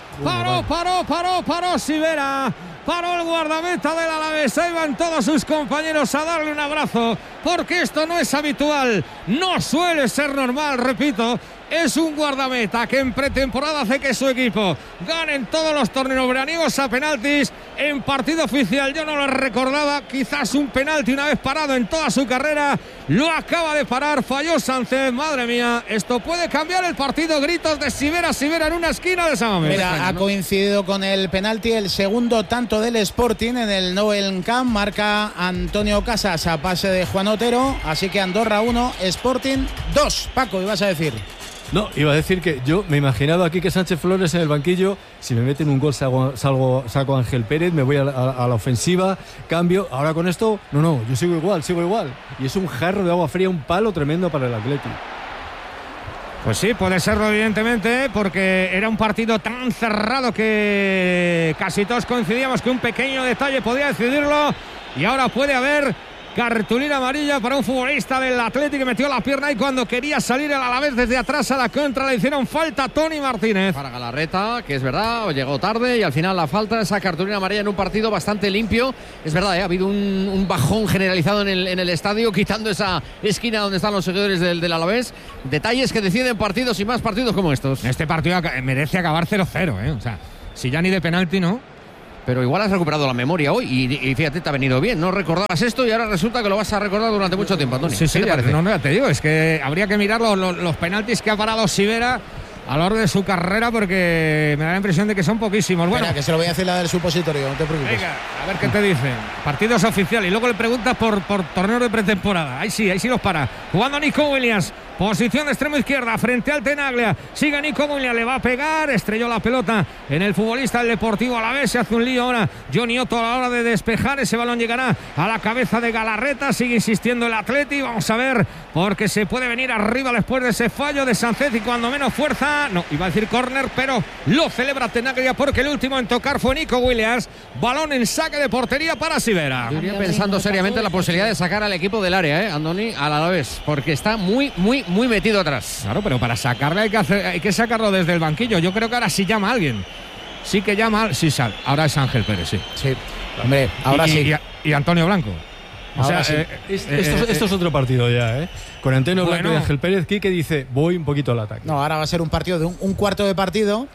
¡Paró Sivera! Paró el guardameta del Alavés. Ahí van todos sus compañeros a darle un abrazo, porque esto no es habitual, no suele ser normal, repito. Es un guardameta que en pretemporada hace que su equipo gane en todos los torneos veraniegos a penaltis. En partido oficial yo no lo recordaba, quizás un penalti una vez parado en toda su carrera. Lo acaba de parar, falló Sánchez. Madre mía, esto puede cambiar el partido. Gritos de Sivera en una esquina de San Mamés. Mira, ha coincidido con el penalti el segundo tanto del Sporting en el Noel Camp. Marca Antonio Casas a pase de Juan Otero. Así que Andorra 1, Sporting 2. Paco, ibas a decir. No, iba a decir que yo me he imaginado aquí que Sánchez Flores en el banquillo, si me meten un gol saco a Ángel Pérez, me voy a la ofensiva, cambio. Ahora con esto, no, yo sigo igual. Y es un jarro de agua fría, un palo tremendo para el Atleti. Pues sí, puede serlo evidentemente, porque era un partido tan cerrado que casi todos coincidíamos que un pequeño detalle podía decidirlo, y ahora puede haber cartulina amarilla para un futbolista del Atlético que metió la pierna y cuando quería salir el Alavés desde atrás a la contra le hicieron falta a Tony Martínez. Para Galarreta, que es verdad, llegó tarde y al final la falta, esa cartulina amarilla en un partido bastante limpio. Es verdad, ha habido un bajón generalizado en el estadio, quitando esa esquina donde están los seguidores del Alavés. Detalles que deciden partidos y más partidos como estos. Este partido merece acabar 0-0, o sea, si ya ni de penalti, ¿no? Pero igual has recuperado la memoria hoy y fíjate, te ha venido bien. No recordabas esto y ahora resulta que lo vas a recordar durante mucho tiempo, Antonio. Sí, ¿Qué te parece? No, te digo, es que habría que mirar los penaltis que ha parado Sivera a lo largo de su carrera, porque me da la impresión de que son poquísimos. Bueno, espera, que se lo voy a hacer la del supositorio, no te preocupes. Venga, a ver qué te dicen. Partidos oficiales y luego le preguntas por torneos de pretemporada. Ahí sí los para. Jugando Nico Williams. Posición de extremo izquierda frente al Tenaglia. Sigue Nico Williams, le va a pegar. Estrelló la pelota en el futbolista del Deportivo Alavés. Se hace un lío ahora Johnny Otto a la hora de despejar. Ese balón llegará a la cabeza de Galarreta. Sigue insistiendo el Atleti. Vamos a ver, porque se puede venir arriba después de ese fallo de Sánchez y cuando menos fuerza. No, iba a decir córner, pero lo celebra Tenaglia porque el último en tocar fue Nico Williams. Balón en saque de portería para Sivera. Yo iría pensando seriamente en la posibilidad de sacar al equipo del área, Andoni, al Alavés, porque está muy metido atrás. Claro, pero para sacarle hay que sacarlo desde el banquillo. Yo creo que ahora sí llama a alguien. Sí que llama, sí sale. Ahora es Ángel Pérez, sí. Sí, hombre, ahora sí. Y Antonio Blanco. Ahora sí. Esto es otro partido ya, Con Antonio Blanco y Ángel Pérez. Quique dice, voy un poquito al ataque. No, ahora va a ser un partido de un cuarto de partido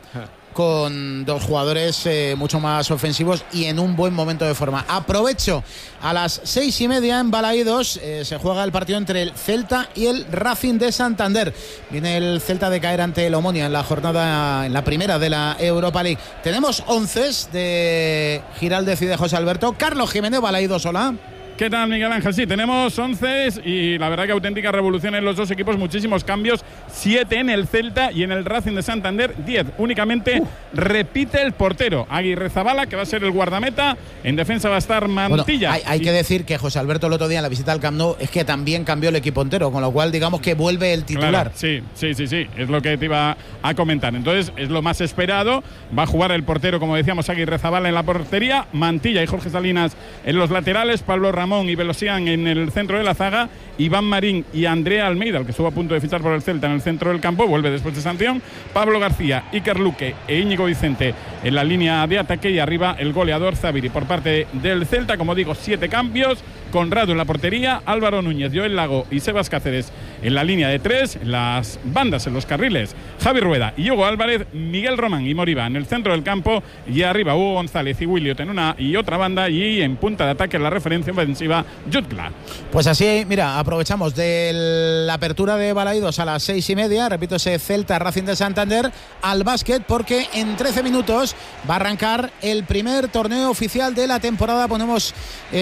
con dos jugadores mucho más ofensivos y en un buen momento de forma. Aprovecho, a las 6:30 en Balaídos se juega el partido entre el Celta y el Racing de Santander. Viene el Celta de caer ante el Omonia en la primera de la Europa League. Tenemos 11 de Giraldez y de José Alberto. Carlos Jiménez, Balaídos, hola. ¿Qué tal, Miguel Ángel? Sí, tenemos 11 y la verdad que auténtica revolución en los dos equipos, muchísimos cambios, 7 en el Celta y en el Racing de Santander 10. Únicamente repite el portero, Aguirrezabala, que va a ser el guardameta. En defensa va a estar Mantilla. Bueno, hay que decir que José Alberto el otro día en la visita al Camp Nou es que también cambió el equipo entero, con lo cual digamos que vuelve el titular. Claro, sí, es lo que te iba a comentar. Entonces es lo más esperado. Va a jugar el portero, como decíamos, Aguirrezabala en la portería, Mantilla y Jorge Salinas en los laterales, Pablo Ramón y Velosian en el centro de la zaga, Iván Marín y Andrea Almeida, el que estuvo a punto de fichar por el Celta, en el centro del campo, vuelve después de sanción, Pablo García, Iker Luque e Íñigo Vicente en la línea de ataque y arriba el goleador Zaviri. Por parte del Celta, como digo, 7 cambios, Conrado en la portería, Álvaro Núñez, Joel Lago y Sebas Cáceres en la línea de 3, en las bandas, en los carriles, Javi Rueda y Hugo Álvarez, Miguel Román y Moriba en el centro del campo y arriba Hugo González y Williot en una y otra banda y en punta de ataque la referencia ofensiva Jutgla. Pues así, mira, aprovechamos de la apertura de Balaídos a las 6:30, repito, ese Celta Racing de Santander, al básquet, porque en 13 minutos va a arrancar el primer torneo oficial de la temporada. Ponemos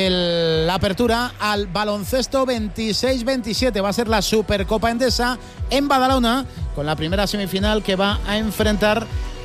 la apertura al baloncesto 26-27. Va a ser la Supercopa Endesa en Badalona, con la primera semifinal que va a enfrentar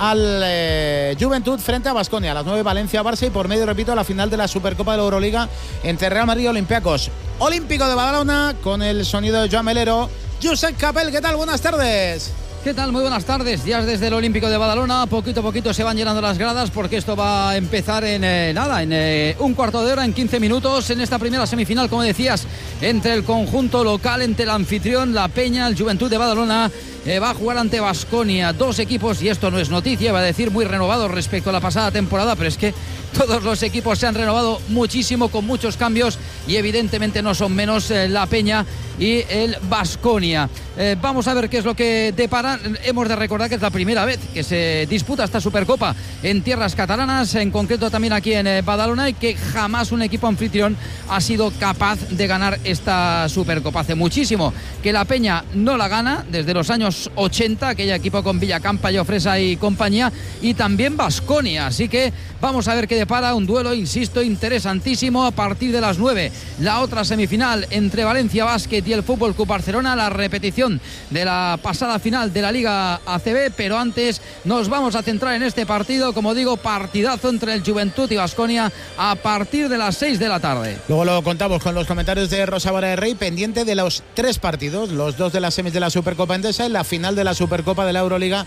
al Juventud frente a Baskonia. A las 9 Valencia-Barça y por medio, repito, la final de la Supercopa de la Euroliga entre Real Madrid y Olympiacos. Olímpico de Badalona, con el sonido de Joan Melero. Josep Capel, ¿qué tal? Buenas tardes. ¿Qué tal? Muy buenas tardes. Ya desde el Olímpico de Badalona, poquito a poquito se van llenando las gradas, porque esto va a empezar en un cuarto de hora, en 15 minutos, en esta primera semifinal, como decías, entre el conjunto local, entre el anfitrión, la Peña, el Juventud de Badalona. Va a jugar ante Baskonia, dos equipos, y esto no es noticia, va a decir muy renovados respecto a la pasada temporada, pero es que todos los equipos se han renovado muchísimo, con muchos cambios, y evidentemente no son menos la Peña y el Baskonia. Vamos a ver qué es lo que depara. Hemos de recordar que es la primera vez que se disputa esta Supercopa en tierras catalanas, en concreto también aquí en Badalona, y que jamás un equipo anfitrión ha sido capaz de ganar esta Supercopa. Hace muchísimo que la Peña no la gana, desde los años 80, aquella equipo con Villacampa, Llofresa y compañía, y también Baskonia. Así que vamos a ver qué depara un duelo, insisto, interesantísimo a partir de las 9. La otra semifinal entre Valencia Basket y el Fútbol Club Barcelona, la repetición de la pasada final de la Liga ACB, pero antes nos vamos a centrar en este partido, como digo, partidazo entre el Juventud y Baskonia a partir de las 6 de la tarde. Luego lo contamos con los comentarios de Rosa Vara de Rey, pendiente de los 3 partidos, los 2 de las semis de la Supercopa Endesa y la final de la Supercopa de la Euroliga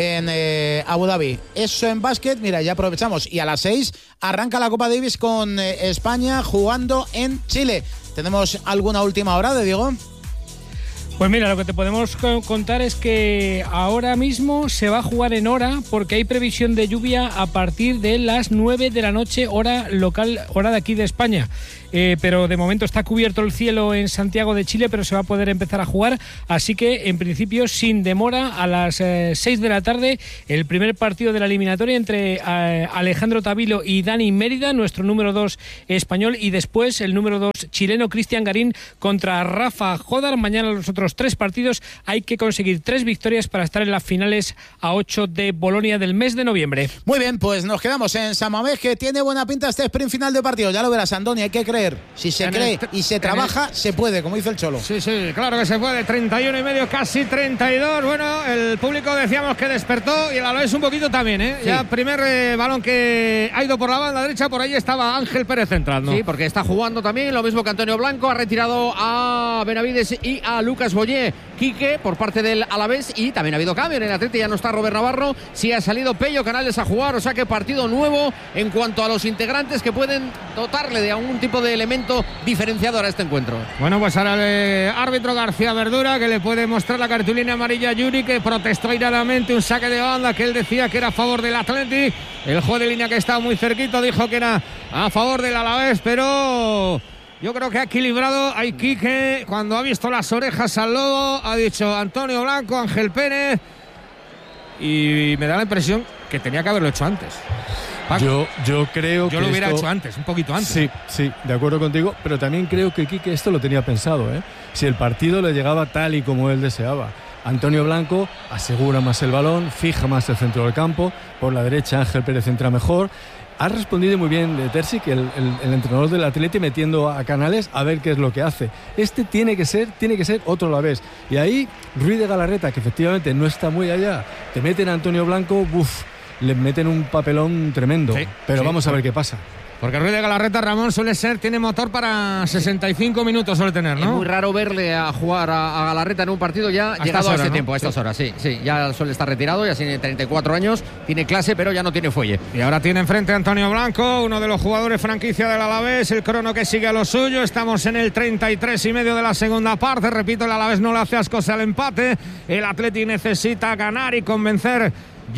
en Abu Dhabi. Eso en básquet, mira, ya aprovechamos. Y a las 6 arranca la Copa Davis con España jugando en Chile. ¿Tenemos alguna última hora de Diego? Pues mira, lo que te podemos contar es que ahora mismo se va a jugar en hora porque hay previsión de lluvia a partir de las 9 de la noche, hora local, hora de aquí de España. Pero de momento está cubierto el cielo en Santiago de Chile, pero se va a poder empezar a jugar, así que en principio sin demora a las 6 de la tarde el primer partido de la eliminatoria entre Alejandro Tavilo y Dani Mérida, nuestro número 2 español, y después el número 2 chileno Cristian Garín contra Rafa Jodar. Mañana los otros 3 partidos, hay que conseguir 3 victorias para estar en las finales a 8 de Bolonia del mes de noviembre. Muy bien, pues nos quedamos en San Mamés, que tiene buena pinta este sprint final de partido. Ya lo verás, Andoni, hay que creer. Si se cree y se trabaja, se puede, como dice el Cholo. Sí, claro que se puede. 31,5, casi 32. Bueno, el público decíamos que despertó y el Alavés un poquito también, ¿eh? Sí. Ya primer balón que ha ido por la banda derecha, por ahí estaba Ángel Pérez entrando. Sí, porque está jugando también, lo mismo que Antonio Blanco, ha retirado a Benavides y a Lucas Boyé. Quique por parte del Alavés, y también ha habido cambio en el Atleti, ya no está Robert Navarro, sí ha salido Pello Canales a jugar, o sea que partido nuevo en cuanto a los integrantes que pueden dotarle de algún tipo de elemento diferenciador a este encuentro. Bueno, pues ahora el árbitro García Verdura, que le puede mostrar la cartulina amarilla a Yuri, que protestó airadamente un saque de banda que él decía que era a favor del Atleti. El juez de línea, que estaba muy cerquito, dijo que era a favor del Alavés, pero yo creo que ha equilibrado a Quique cuando ha visto las orejas al lobo. Ha dicho Antonio Blanco, Ángel Pérez, y me da la impresión que tenía que haberlo hecho antes. Yo creo que yo lo hubiera hecho antes, un poquito antes. Sí, de acuerdo contigo, pero también creo que Quique esto lo tenía pensado, ¿eh? Si el partido le llegaba tal y como él deseaba. Antonio Blanco asegura más el balón, fija más el centro del campo, por la derecha Ángel Pérez entra mejor. Ha respondido muy bien de Terzic, el entrenador del Atleti, metiendo a Canales a ver qué es lo que hace. Este tiene que ser otro a la vez. Y ahí Ruiz de Galarreta, que efectivamente no está muy allá, te meten a Antonio Blanco, le meten un papelón tremendo. Pero vamos a ver qué pasa. Porque Ruiz de Galarreta, Ramón, tiene motor para 65 minutos, suele tener, ¿no? Es muy raro verle a jugar a Galarreta en un partido ya llegado a este tiempo, a estas horas, sí. Ya suele estar retirado, ya tiene 34 años, tiene clase, pero ya no tiene fuelle. Y ahora tiene enfrente a Antonio Blanco, uno de los jugadores franquicia del Alavés, el crono que sigue a lo suyo. Estamos en el 33,5 de la segunda parte. Repito, el Alavés no le hace ascos al empate. El Atleti necesita ganar y convencer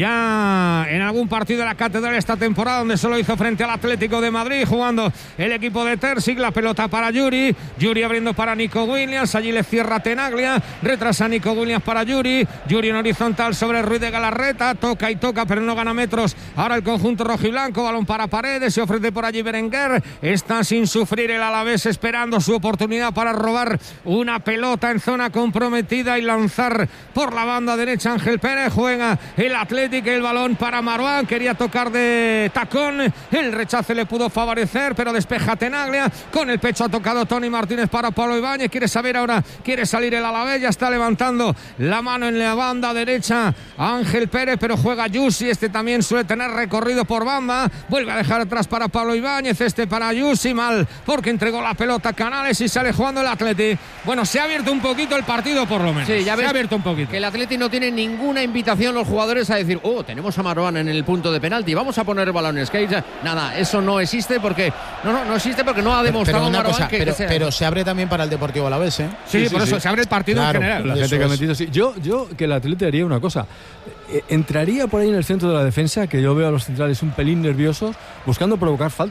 ya en algún partido de la Catedral esta temporada, donde solo hizo frente al Atlético de Madrid, jugando el equipo de Terzic. La pelota para Yuri abriendo para Nico Williams, allí le cierra Tenaglia, retrasa Nico Williams para Yuri en horizontal sobre Ruiz de Galarreta, toca pero no gana metros. Ahora el conjunto rojiblanco, balón para Paredes, se ofrece por allí Berenguer, está sin sufrir el Alavés, esperando su oportunidad para robar una pelota en zona comprometida y lanzar por la banda derecha. Ángel Pérez, juega el Atlético, el balón para Marwan, quería tocar de tacón, el rechace le pudo favorecer, pero despeja Tenaglia, con el pecho ha tocado Tony Martínez para Pablo Ibáñez. Quiere salir el Alavés, ya está levantando la mano en la banda derecha Ángel Pérez, pero juega Yusi, este también suele tener recorrido por banda, vuelve a dejar atrás para Pablo Ibáñez, este para Yusi, mal, porque entregó la pelota a Canales y sale jugando el Atleti. Bueno, se ha abierto un poquito el partido, por lo menos. Sí, ya ves, se ha abierto un poquito. Que el Atleti no tiene ninguna invitación los jugadores a decir, tenemos a Marwan en el punto de penalti, vamos a poner balones. Que nada, eso no existe porque no existe porque no ha demostrado Marwan pero se abre también para el Deportivo Alavés, ¿eh? Sí, por eso se abre el partido, claro, en general. La gente que ha metido, sí. Yo que el Atleti haría una cosa. Entraría por ahí en el centro de la defensa, que yo veo a los centrales un pelín nerviosos, buscando provocar faltas.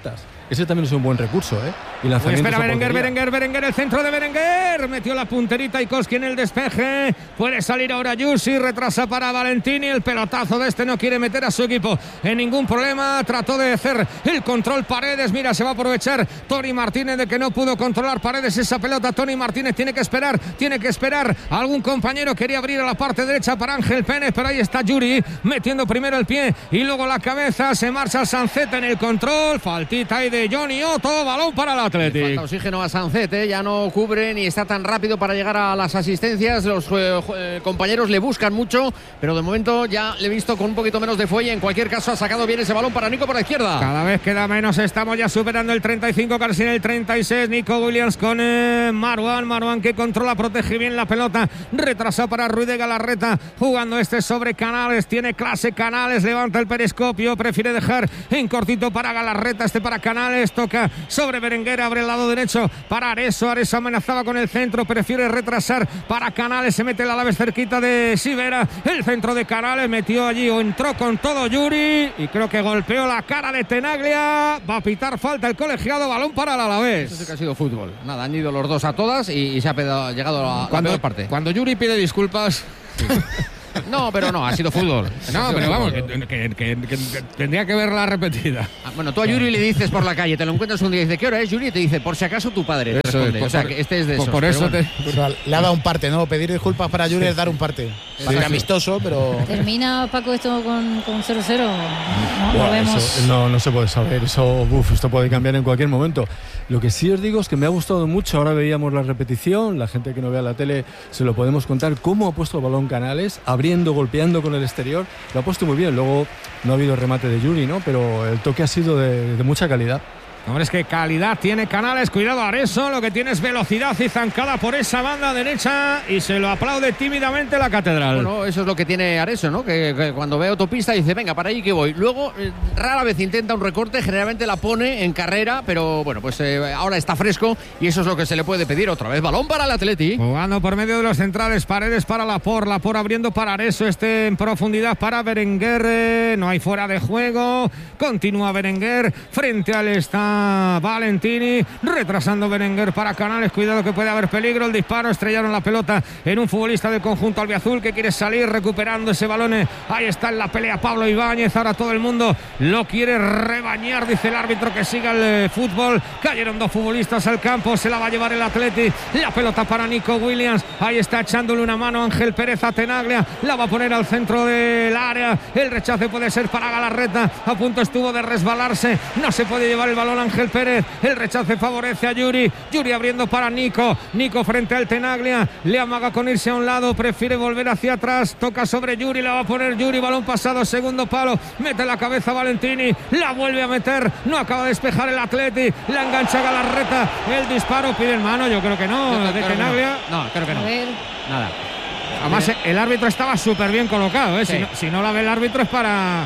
ese también es un buen recurso, ¿eh? Y espera Berenguer, el centro de Berenguer, metió la punterita Ikoski en el despeje, puede salir ahora Yusi, retrasa para Valentini, el pelotazo de este no quiere meter a su equipo en ningún problema, trató de hacer el control Paredes, mira, se va a aprovechar Tony Martínez de que no pudo controlar Paredes esa pelota. Tony Martínez tiene que esperar, algún compañero quería abrir a la parte derecha para Ángel Pérez, pero ahí está Yuri metiendo primero el pie y luego la cabeza, se marcha Sancet en el control, faltita ahí de Johnny Otto, balón para el Athletic. Falta oxígeno a Sancet, ya no cubre ni está tan rápido para llegar a las asistencias, los compañeros le buscan mucho, pero de momento ya le he visto con un poquito menos de fuelle. En cualquier caso ha sacado bien ese balón para Nico por la izquierda. Cada vez queda menos, estamos ya superando el 35, casi en el 36. Nico Williams con Marwan que controla, protege bien la pelota, retrasa para Ruiz de Galarreta, jugando este sobre Canales, tiene clase Canales, levanta el periscopio, prefiere dejar en cortito para Galarreta, para Canales, toca sobre Berenguer, abre el lado derecho para Areso amenazaba con el centro, prefiere retrasar para Canales, se mete el Alavés cerquita de Sivera, el centro de Canales, metió allí o entró con todo Yuri y creo que golpeó la cara de Tenaglia, va a pitar falta el colegiado, balón para el Alavés. Eso sí que ha sido fútbol, nada, han ido los dos a todas y se ha llegado a la peor parte. Cuando Yuri pide disculpas... No, pero no, ha sido fútbol. No, pero vamos, que tendría que verla repetida. Bueno, tú a Yuri le dices por la calle, te lo encuentras un día y dice, ¿qué hora es, Yuri? Y te dice, por si acaso tu padre. Responde. O sea, que este es de esos. Por eso le ha dado un parte, ¿no? Pedir disculpas para Yuri es dar un parte. Sí, amistoso, pero... ¿Termina, Paco, esto con 0-0? No se puede saber. Esto puede cambiar en cualquier momento. Lo que sí os digo es que me ha gustado mucho. Ahora veíamos la repetición. La gente que no vea la tele se lo podemos contar cómo ha puesto el balón Canales, abriendo, golpeando con el exterior. Lo ha puesto muy bien. Luego no ha habido remate de Yuri, ¿no? Pero el toque ha sido de mucha calidad. Hombre, es que calidad tiene Canales, cuidado Areso, lo que tiene es velocidad y zancada por esa banda derecha y se lo aplaude tímidamente la Catedral. Bueno, eso es lo que tiene Areso, ¿no? Que cuando ve autopista dice, venga, para ahí que voy. Luego, rara vez intenta un recorte, generalmente la pone en carrera, pero bueno, pues ahora está fresco y eso es lo que se le puede pedir. Otra vez, balón para el Atleti. Jugando por medio de los centrales, Paredes para Laporte abriendo para Areso, en profundidad para Berenguer, no hay fuera de juego, continúa Berenguer, frente al está Valentini, retrasando Berenguer para Canales, cuidado que puede haber peligro, el disparo, estrellaron la pelota en un futbolista del conjunto albiazul que quiere salir recuperando ese balón, ahí está en la pelea Pablo Ibáñez, ahora todo el mundo lo quiere rebañar, dice el árbitro que siga el fútbol, cayeron dos futbolistas al campo, se la va a llevar el Atleti, la pelota para Nico Williams, ahí está echándole una mano Ángel Pérez a Tenaglia, la va a poner al centro del área, el rechace puede ser para Galarreta, a punto estuvo de resbalarse, no se puede llevar el balón Ángel Pérez, el rechace favorece a Yuri abriendo para Nico frente al Tenaglia, le amaga con irse a un lado, prefiere volver hacia atrás, toca sobre Yuri, la va a poner Yuri, balón pasado, segundo palo, mete la cabeza Valentini, la vuelve a meter, no acaba de despejar el Atleti, la engancha Galarreta, el disparo, pide en mano, yo creo que no, de Tenaglia. No, creo que no. Nada. Además, el árbitro estaba súper bien colocado, ¿eh? Sí. Si no la ve el árbitro es para...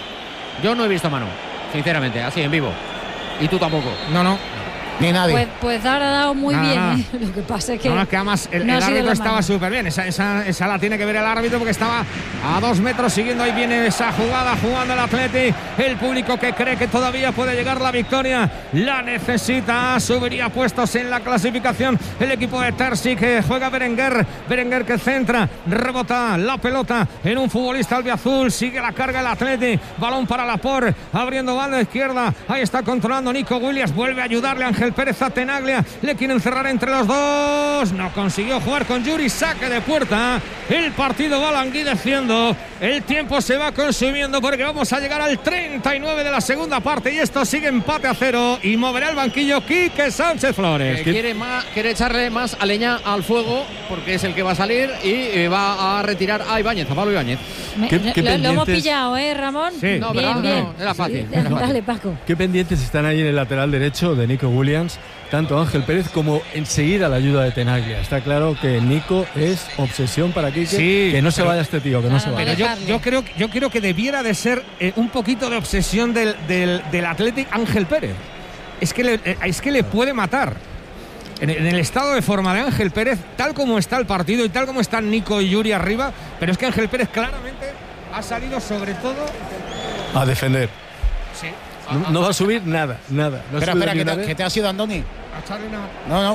Yo no he visto mano, sinceramente, así en vivo. ¿Y tú tampoco? No. Ni nadie. Pues ahora ha dado muy bien. Lo que pasa es que... No, es que además el árbitro estaba súper bien. Esa la tiene que ver el árbitro porque estaba a 2 metros siguiendo. Ahí viene esa jugada, jugando el Atleti. El público que cree que todavía puede llegar la victoria. La necesita. Subiría puestos en la clasificación el equipo de Terzi, que juega Berenguer. Berenguer que centra, rebota la pelota en un futbolista albiazul. Sigue la carga el Atleti. Balón para Laporte, abriendo banda izquierda. Ahí está controlando Nico Williams. Vuelve a ayudarle Ángel Pérez a Tenaglia, le quieren cerrar entre los dos, no consiguió jugar con Yuri, saque de puerta, el partido va languideciendo, el tiempo se va consumiendo porque vamos a llegar al 39 de la segunda parte y esto sigue empate a 0 y moverá el banquillo Quique Sánchez Flores. Quiere echarle más a leña al fuego porque es el que va a salir y va a retirar a Ibáñez, a Pablo Ibáñez. Lo hemos pillado, Ramón? Sí. No, bien. No, era fácil. Sí, dale, Paco. ¿Qué pendientes están ahí en el lateral derecho de Nico Williams? Tanto Ángel Pérez como enseguida la ayuda de Tenaglia. Está claro que Nico es obsesión para Quique, que no se vaya este tío, que no se vaya. Pero yo creo que debiera de ser un poquito de obsesión del Athletic Ángel Pérez. Es que le puede matar. En el estado de forma de Ángel Pérez, tal como está el partido y tal como están Nico y Yuri arriba, pero es que Ángel Pérez claramente ha salido sobre todo a defender. Sí. No va a subir nada. No espera, que te ha sido Andoni. No.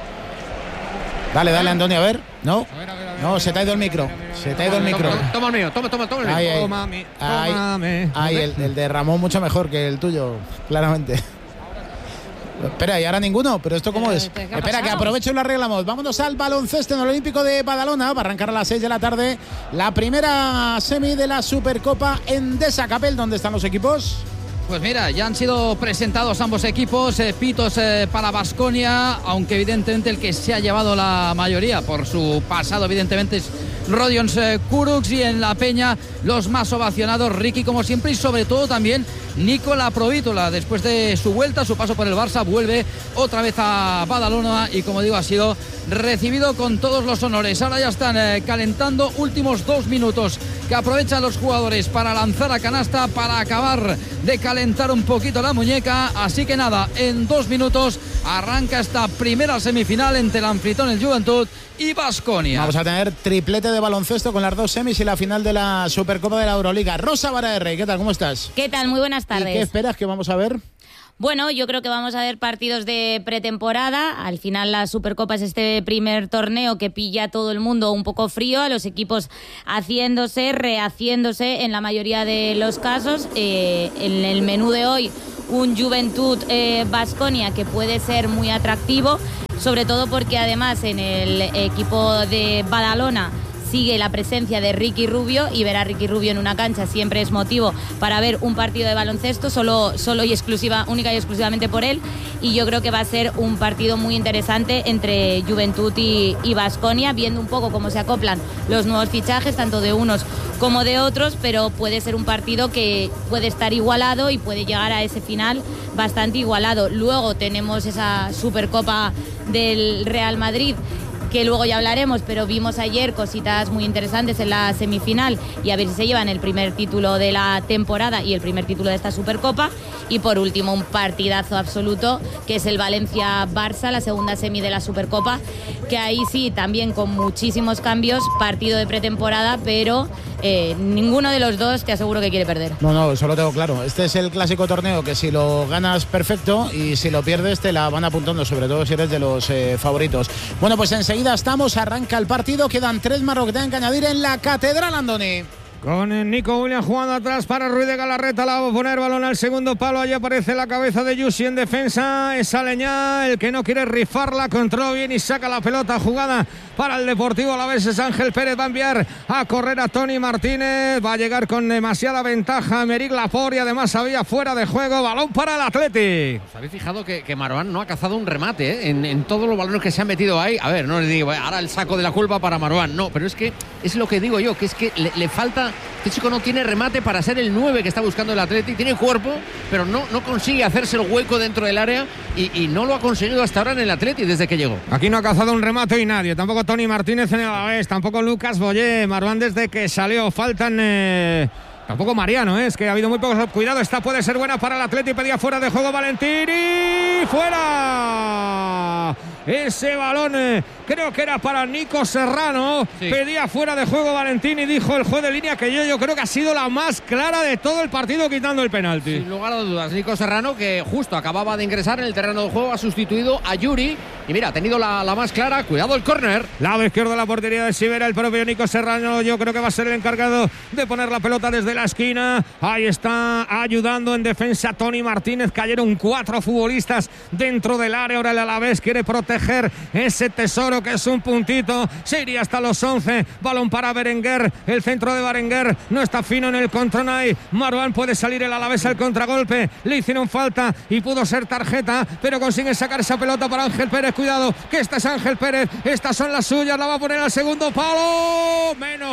Dale, Andoni, a ver. No. No, se te ha ido el micro. Toma el mío, toma el mío. Ahí, el de Ramón mucho mejor que el tuyo, claramente. Espera, y ahora ninguno, pero ¿esto cómo es? Espera, que aprovecho y lo arreglamos. Vámonos al baloncesto en el Olímpico de Badalona. Va a arrancar a las 6 de la tarde la primera semi de la Supercopa Endesa. Capel, ¿dónde están los equipos? Pues mira, ya han sido presentados ambos equipos, pitos para Baskonia, aunque evidentemente el que se ha llevado la mayoría por su pasado evidentemente es Rodions Kurucs, y en la Peña los más ovacionados, Ricky como siempre, y sobre todo también Nikola Provítola. Después de su vuelta, su paso por el Barça, vuelve otra vez a Badalona y, como digo, ha sido recibido con todos los honores. Ahora ya están calentando, últimos 2 minutos que aprovechan los jugadores para lanzar a canasta, para acabar de calentar un poquito la muñeca. Así que nada, en 2 minutos arranca esta primera semifinal entre el anfitrión, el Juventud, y Baskonia. Vamos a tener triplete de baloncesto con las 2 semis y la final de la Supercopa de la Euroliga. Rosa Barahirri, ¿qué tal? ¿Cómo estás? ¿Qué tal? Muy buenas tardes. ¿Y qué esperas que vamos a ver? Bueno, yo creo que vamos a ver partidos de pretemporada. Al final la Supercopa es este primer torneo que pilla a todo el mundo un poco frío, a los equipos haciéndose, rehaciéndose en la mayoría de los casos. En el menú de hoy, un Juventud Baskonia que puede ser muy atractivo, sobre todo porque además en el equipo de Badalona sigue la presencia de Ricky Rubio, y ver a Ricky Rubio en una cancha siempre es motivo para ver un partido de baloncesto, única y exclusivamente por él, y yo creo que va a ser un partido muy interesante entre Juventud y Baskonia, viendo un poco cómo se acoplan los nuevos fichajes, tanto de unos como de otros, pero puede ser un partido que puede estar igualado y puede llegar a ese final bastante igualado. Luego tenemos esa Supercopa del Real Madrid, que luego ya hablaremos, pero vimos ayer cositas muy interesantes en la semifinal, y a ver si se llevan el primer título de la temporada y el primer título de esta Supercopa. Y por último, un partidazo absoluto, que es el Valencia-Barça, la segunda semi de la Supercopa, que ahí sí, también con muchísimos cambios, partido de pretemporada, pero ninguno de los dos te aseguro que quiere perder. No, eso lo tengo claro. Este es el clásico torneo que si lo ganas, perfecto, y si lo pierdes te la van apuntando, sobre todo si eres de los favoritos. Bueno, pues enseguida arranca el partido, quedan 3 más que tengan que añadir en la Catedral, Andoni. Con Nico Williams jugando atrás para Ruiz de Galarreta, la va a poner balón al segundo palo, allí aparece la cabeza de Yusi en defensa, es Aleñá el que no quiere rifarla, controla bien y saca la pelota, jugada para el Deportivo Alavés, es Ángel Pérez, va a enviar a correr a Tony Martínez, va a llegar con demasiada ventaja Aymeric Laporte, y además había fuera de juego, balón para el Athletic. ¿Os habéis fijado que Marwan no ha cazado un remate en todos los balones que se han metido ahí? A ver, no les digo, ahora el saco de la culpa para Marwan, no, pero es que es lo que digo yo, que es que le falta. Este chico no tiene remate para ser el 9 que está buscando el Athletic, tiene cuerpo, pero no consigue hacerse el hueco dentro del área, y no lo ha conseguido hasta ahora en el Athletic desde que llegó. Aquí no ha cazado un remate y nadie, tampoco Tony Martínez en el Alavés, tampoco Lucas Boyé, Marwan desde que salió, faltan... Tampoco Mariano, es que ha habido muy pocos. Cuidado, esta puede ser buena para el Athletic. Pedía fuera de juego Valentín y fuera. Ese balón creo que era para Nico Serrano. Sí. Pedía fuera de juego Valentín y dijo el juez de línea que yo creo que ha sido la más clara de todo el partido, quitando el penalti. Sin lugar a dudas, Nico Serrano, que justo acababa de ingresar en el terreno de juego, ha sustituido a Yuri. Y mira, ha tenido la más clara. Cuidado el córner. Lado izquierdo de la portería de Sivera, el propio Nico Serrano. Yo creo que va a ser el encargado de poner la pelota desde la esquina. Ahí está ayudando en defensa Tony Martínez. Cayeron 4 futbolistas dentro del área. Ahora el Alavés quiere proteger ese tesoro que es un puntito. Se iría hasta los 11. Balón para Berenguer. El centro de Berenguer no está fino en el control ahí. Marwan, puede salir el Alavés al contragolpe. Le hicieron falta y pudo ser tarjeta, pero consiguen sacar esa pelota para Ángel Pérez. Cuidado, que este es Ángel Pérez. Estas son las suyas. La va a poner al segundo palo.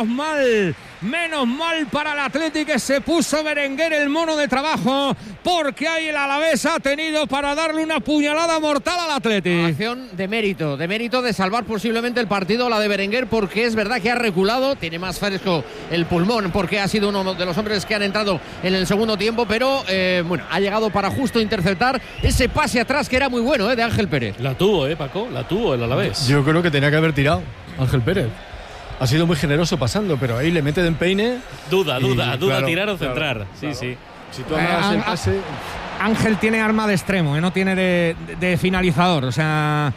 Menos mal para el Athletic, que se puso Berenguer el mono de trabajo, porque ahí el Alavés ha tenido para darle una puñalada mortal al Athletic. Acción de mérito de salvar posiblemente el partido, la de Berenguer, porque es verdad que ha reculado, tiene más fresco el pulmón, porque ha sido uno de los hombres que han entrado en el segundo tiempo, pero ha llegado para justo interceptar ese pase atrás que era muy bueno de Ángel Pérez. La tuvo, Paco, la tuvo el Alavés. Yo creo que tenía que haber tirado Ángel Pérez. Ha sido muy generoso pasando, pero ahí le mete de empeine. Duda, tirar o centrar. Sí. Si tú hagas el pase... Ángel tiene arma de extremo, no tiene de finalizador. O sea,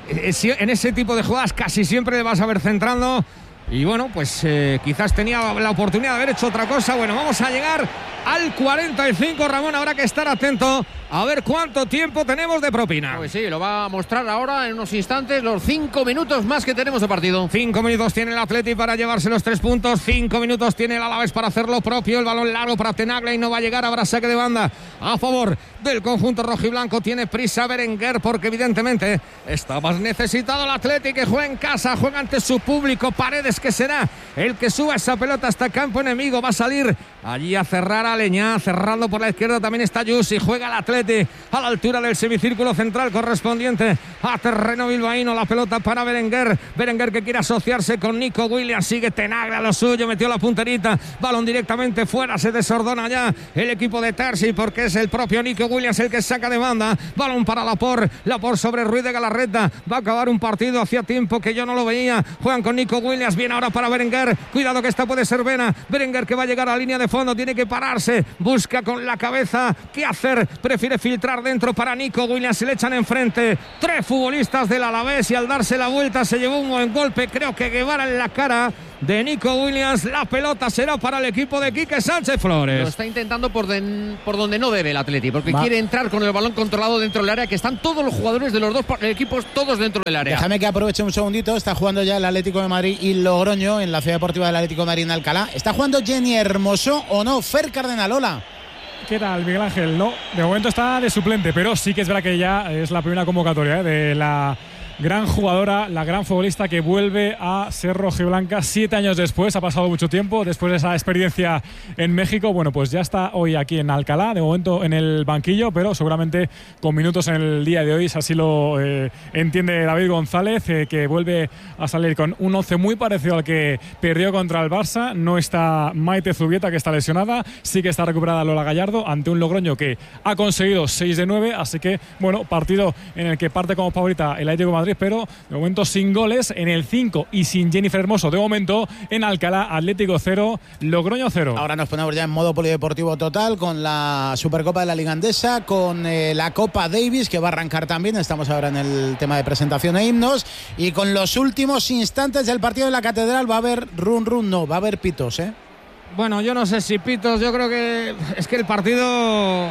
en ese tipo de jugadas casi siempre le vas a ver centrando. Y bueno, pues quizás tenía la oportunidad de haber hecho otra cosa. Bueno, vamos a llegar al 45, Ramón. Habrá que estar atento a ver cuánto tiempo tenemos de propina. Pues sí, lo va a mostrar ahora en unos instantes, los 5 minutos más que tenemos de partido. 5 minutos tiene el Atleti para llevarse los 3 puntos. 5 minutos tiene el Alavés para hacer lo propio. El balón largo para Tenaglia y no va a llegar. Habrá saque de banda a favor del conjunto rojiblanco. Tiene prisa Berenguer porque evidentemente está más necesitado el Atleti, que juega en casa, juega ante su público. Paredes, que será el que suba esa pelota hasta campo enemigo. Va a salir allí a cerrar a Leñá. Cerrando por la izquierda también está Yusi. Juega el Atleti a la altura del semicírculo central correspondiente a terreno bilbaíno. La pelota para Berenguer. Berenguer, que quiere asociarse con Nico Williams. Sigue Tenaglia lo suyo, metió la punterita. Balón directamente fuera, se desordona ya el equipo de Terzi porque es el propio Nico Williams el que saca de banda. Balón para Laporte sobre Ruiz de Galarreta. Va a acabar un partido, hacía tiempo que yo no lo veía. Juegan con Nico Williams, viene ahora para Berenguer. Cuidado que esta puede ser Vena. Berenguer, que va a llegar a la línea de fondo, tiene que pararse, busca con la cabeza qué hacer, prefiere filtrar dentro para Nico Williams. Se le echan enfrente 3 futbolistas del Alavés y al darse la vuelta se llevó un buen golpe, creo que Guevara, en la cara de Nico Williams. La pelota será para el equipo de Quique Sánchez Flores. Lo está intentando por donde no debe el Atleti, porque quiere entrar con el balón controlado dentro del área, que están todos los jugadores de los dos equipos todos dentro del área. Déjame que aproveche un segundito. Está jugando ya el Atlético de Madrid y Logroño en la Ciudad Deportiva del Atlético de Madrid en Alcalá. ¿Está jugando Jenny Hermoso o no? Fer Cardenalola. ¿Qué tal, Miguel Ángel? No, de momento está de suplente, pero sí que es verdad que ya es la primera convocatoria de la gran jugadora, la gran futbolista que vuelve a ser rojiblanca 7 años después. Ha pasado mucho tiempo después de esa experiencia en México. Bueno, pues ya está hoy aquí en Alcalá, de momento en el banquillo, pero seguramente con minutos en el día de hoy, así lo entiende David González, que vuelve a salir con un 11 muy parecido al que perdió contra el Barça. No está Maite Zubieta, que está lesionada, sí que está recuperada Lola Gallardo ante un Logroño que ha conseguido 6 de 9, así que bueno, partido en el que parte como favorita el Atlético de Madrid, pero de momento sin goles en el 5 y sin Jennifer Hermoso. De momento en Alcalá, Atlético 0, Logroño 0. Ahora nos ponemos ya en modo polideportivo total con la Supercopa de la Liga Andesa, con la Copa Davis, que va a arrancar también. Estamos ahora en el tema de presentación e himnos, y con los últimos instantes del partido de la Catedral. Va a haber run, no, va a haber pitos, ¿eh? Bueno, yo no sé si pitos, yo creo que es que el partido...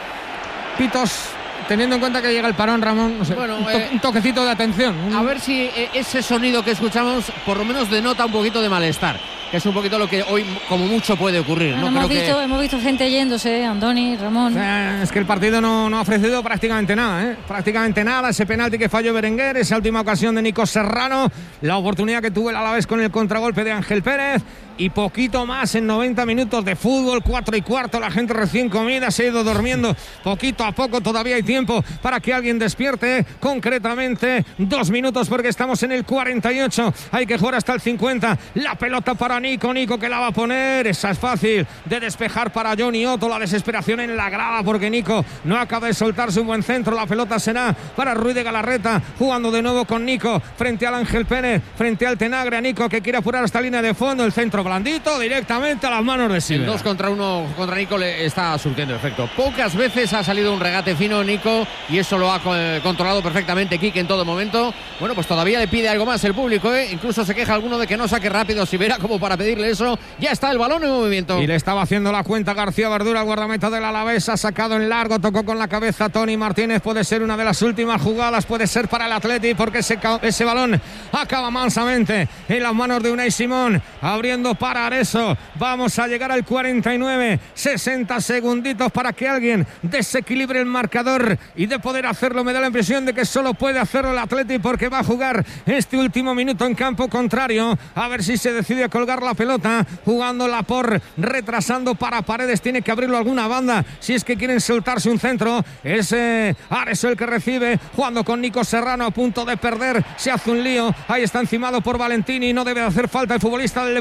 Pitos... Teniendo en cuenta que llega el parón, Ramón, no sé, bueno, un toquecito de atención. A ver si ese sonido que escuchamos por lo menos denota un poquito de malestar, que es un poquito lo que hoy como mucho puede ocurrir. Bueno, hemos visto gente yéndose, Andoni, Ramón. Es que el partido no ha ofrecido prácticamente nada, prácticamente nada. Ese penalti que falló Berenguer, esa última ocasión de Nico Serrano, la oportunidad que tuvo el Alavés con el contragolpe de Ángel Pérez, y poquito más en 90 minutos de fútbol. 4:15, la gente recién comida se ha ido durmiendo poquito a poco. Todavía hay tiempo para que alguien despierte, concretamente 2 minutos, porque estamos en el 48, hay que jugar hasta el 50. La pelota para Nico, que la va a poner, esa es fácil de despejar para Johnny Otto. La desesperación en la grada porque Nico no acaba de soltarse un buen centro. La pelota será para Ruiz de Galarreta, jugando de nuevo con Nico frente al Ángel Pérez, frente al Tenaglia. Nico, que quiere apurar hasta línea de fondo, el centro blandito directamente a las manos de Silva. 2 contra 1 contra Nico le está surtiendo efecto. Pocas veces ha salido un regate fino Nico, y eso lo ha controlado perfectamente Quique en todo momento. Bueno, pues todavía le pide algo más el público, incluso se queja alguno de que no saque rápido si verá como para pedirle eso. Ya está el balón en movimiento. Y le estaba haciendo la cuenta García Verdura, el guardameta del Alavés. Ha sacado en largo, tocó con la cabeza Tony Martínez. Puede ser una de las últimas jugadas, puede ser para el Atleti, porque ese balón acaba mansamente en las manos de Unai Simón, abriendo para Areso. Vamos a llegar al 49, 60 segunditos para que alguien desequilibre el marcador, y de poder hacerlo me da la impresión de que solo puede hacerlo el Atleti, porque va a jugar este último minuto en campo contrario. A ver si se decide a colgar la pelota, jugando Laporte, retrasando para Paredes. Tiene que abrirlo alguna banda si es que quieren soltarse un centro. Es Areso el que recibe, jugando con Nico Serrano, a punto de perder, se hace un lío. Ahí está encimado por Valentini, no debe de hacer falta el futbolista del Deportivo Alavés.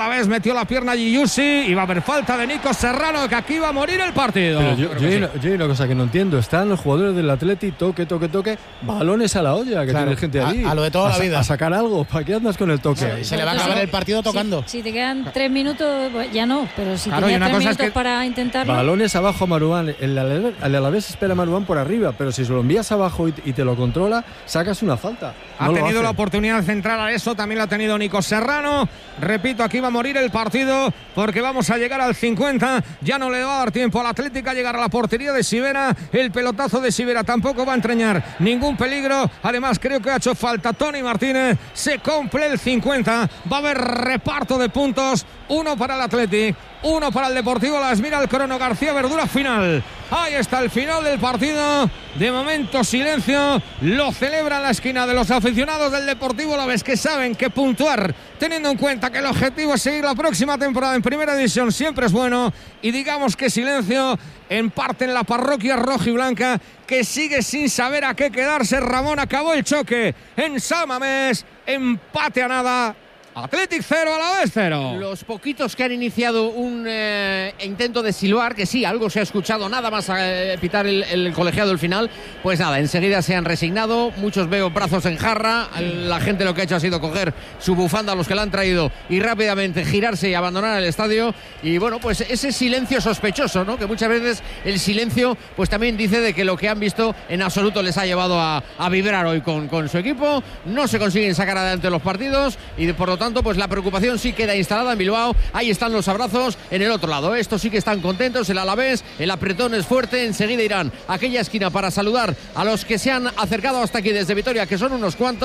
Alavés metió la pierna Giusi y va a haber falta de Nico Serrano, que aquí va a morir el partido. Pero yo hay una cosa que no entiendo. Están los jugadores del Atleti, toque, balones a la olla, que tiene gente allí. A lo de toda la vida. A sacar algo. ¿Para qué andas con el toque? Se le va a acabar el partido tocando. Si te quedan 3 minutos, pues ya no, pero si Claro, tenías 3 minutos es que para intentarlo. Balones abajo a Marouane. El Alavés espera a Marouane por arriba, pero si se lo envías abajo y te lo controla, sacas una falta. Ha tenido la oportunidad de centrar a eso, también lo ha tenido Nico Serrano. Repito, aquí va a morir el partido porque vamos a llegar al 50. Ya no le va a dar tiempo al Atlético a llegar a la portería de Sivera. El pelotazo de Sivera tampoco va a entrañar ningún peligro. Además, creo que ha hecho falta Tony Martínez. Se cumple el 50. Va a haber reparto de puntos. 1 para el Atlético, 1 para el Deportivo Alavés. Mira el crono García Verdura final. Ahí está el final del partido. De momento silencio. Lo celebra en la esquina de los aficionados del Deportivo Alavés, que saben que puntuar, teniendo en cuenta que el objetivo es seguir la próxima temporada en Primera División, siempre es bueno. Y digamos que silencio en parte en la parroquia rojiblanca, que sigue sin saber a qué quedarse. Ramón, acabó el choque en San Mamés. Empate a nada. Athletic 0, Alavés 0. Los poquitos que han iniciado un intento de silbar, que sí, algo se ha escuchado, nada más pitar el colegiado el final, pues nada, enseguida se han resignado. Muchos veo brazos en jarra. La gente lo que ha hecho ha sido coger su bufanda a los que la han traído y rápidamente girarse y abandonar el estadio. Y bueno, pues ese silencio sospechoso, ¿no? Que muchas veces el silencio pues también dice de que lo que han visto en absoluto les ha llevado a vibrar hoy con su equipo. No se consiguen sacar adelante los partidos y por lo tanto pues la preocupación sí queda instalada en Bilbao. Ahí están los abrazos en el otro lado. Estos sí que están contentos. El Alavés, el apretón es fuerte. Enseguida irán a aquella esquina para saludar a los que se han acercado hasta aquí desde Vitoria, que son unos cuantos.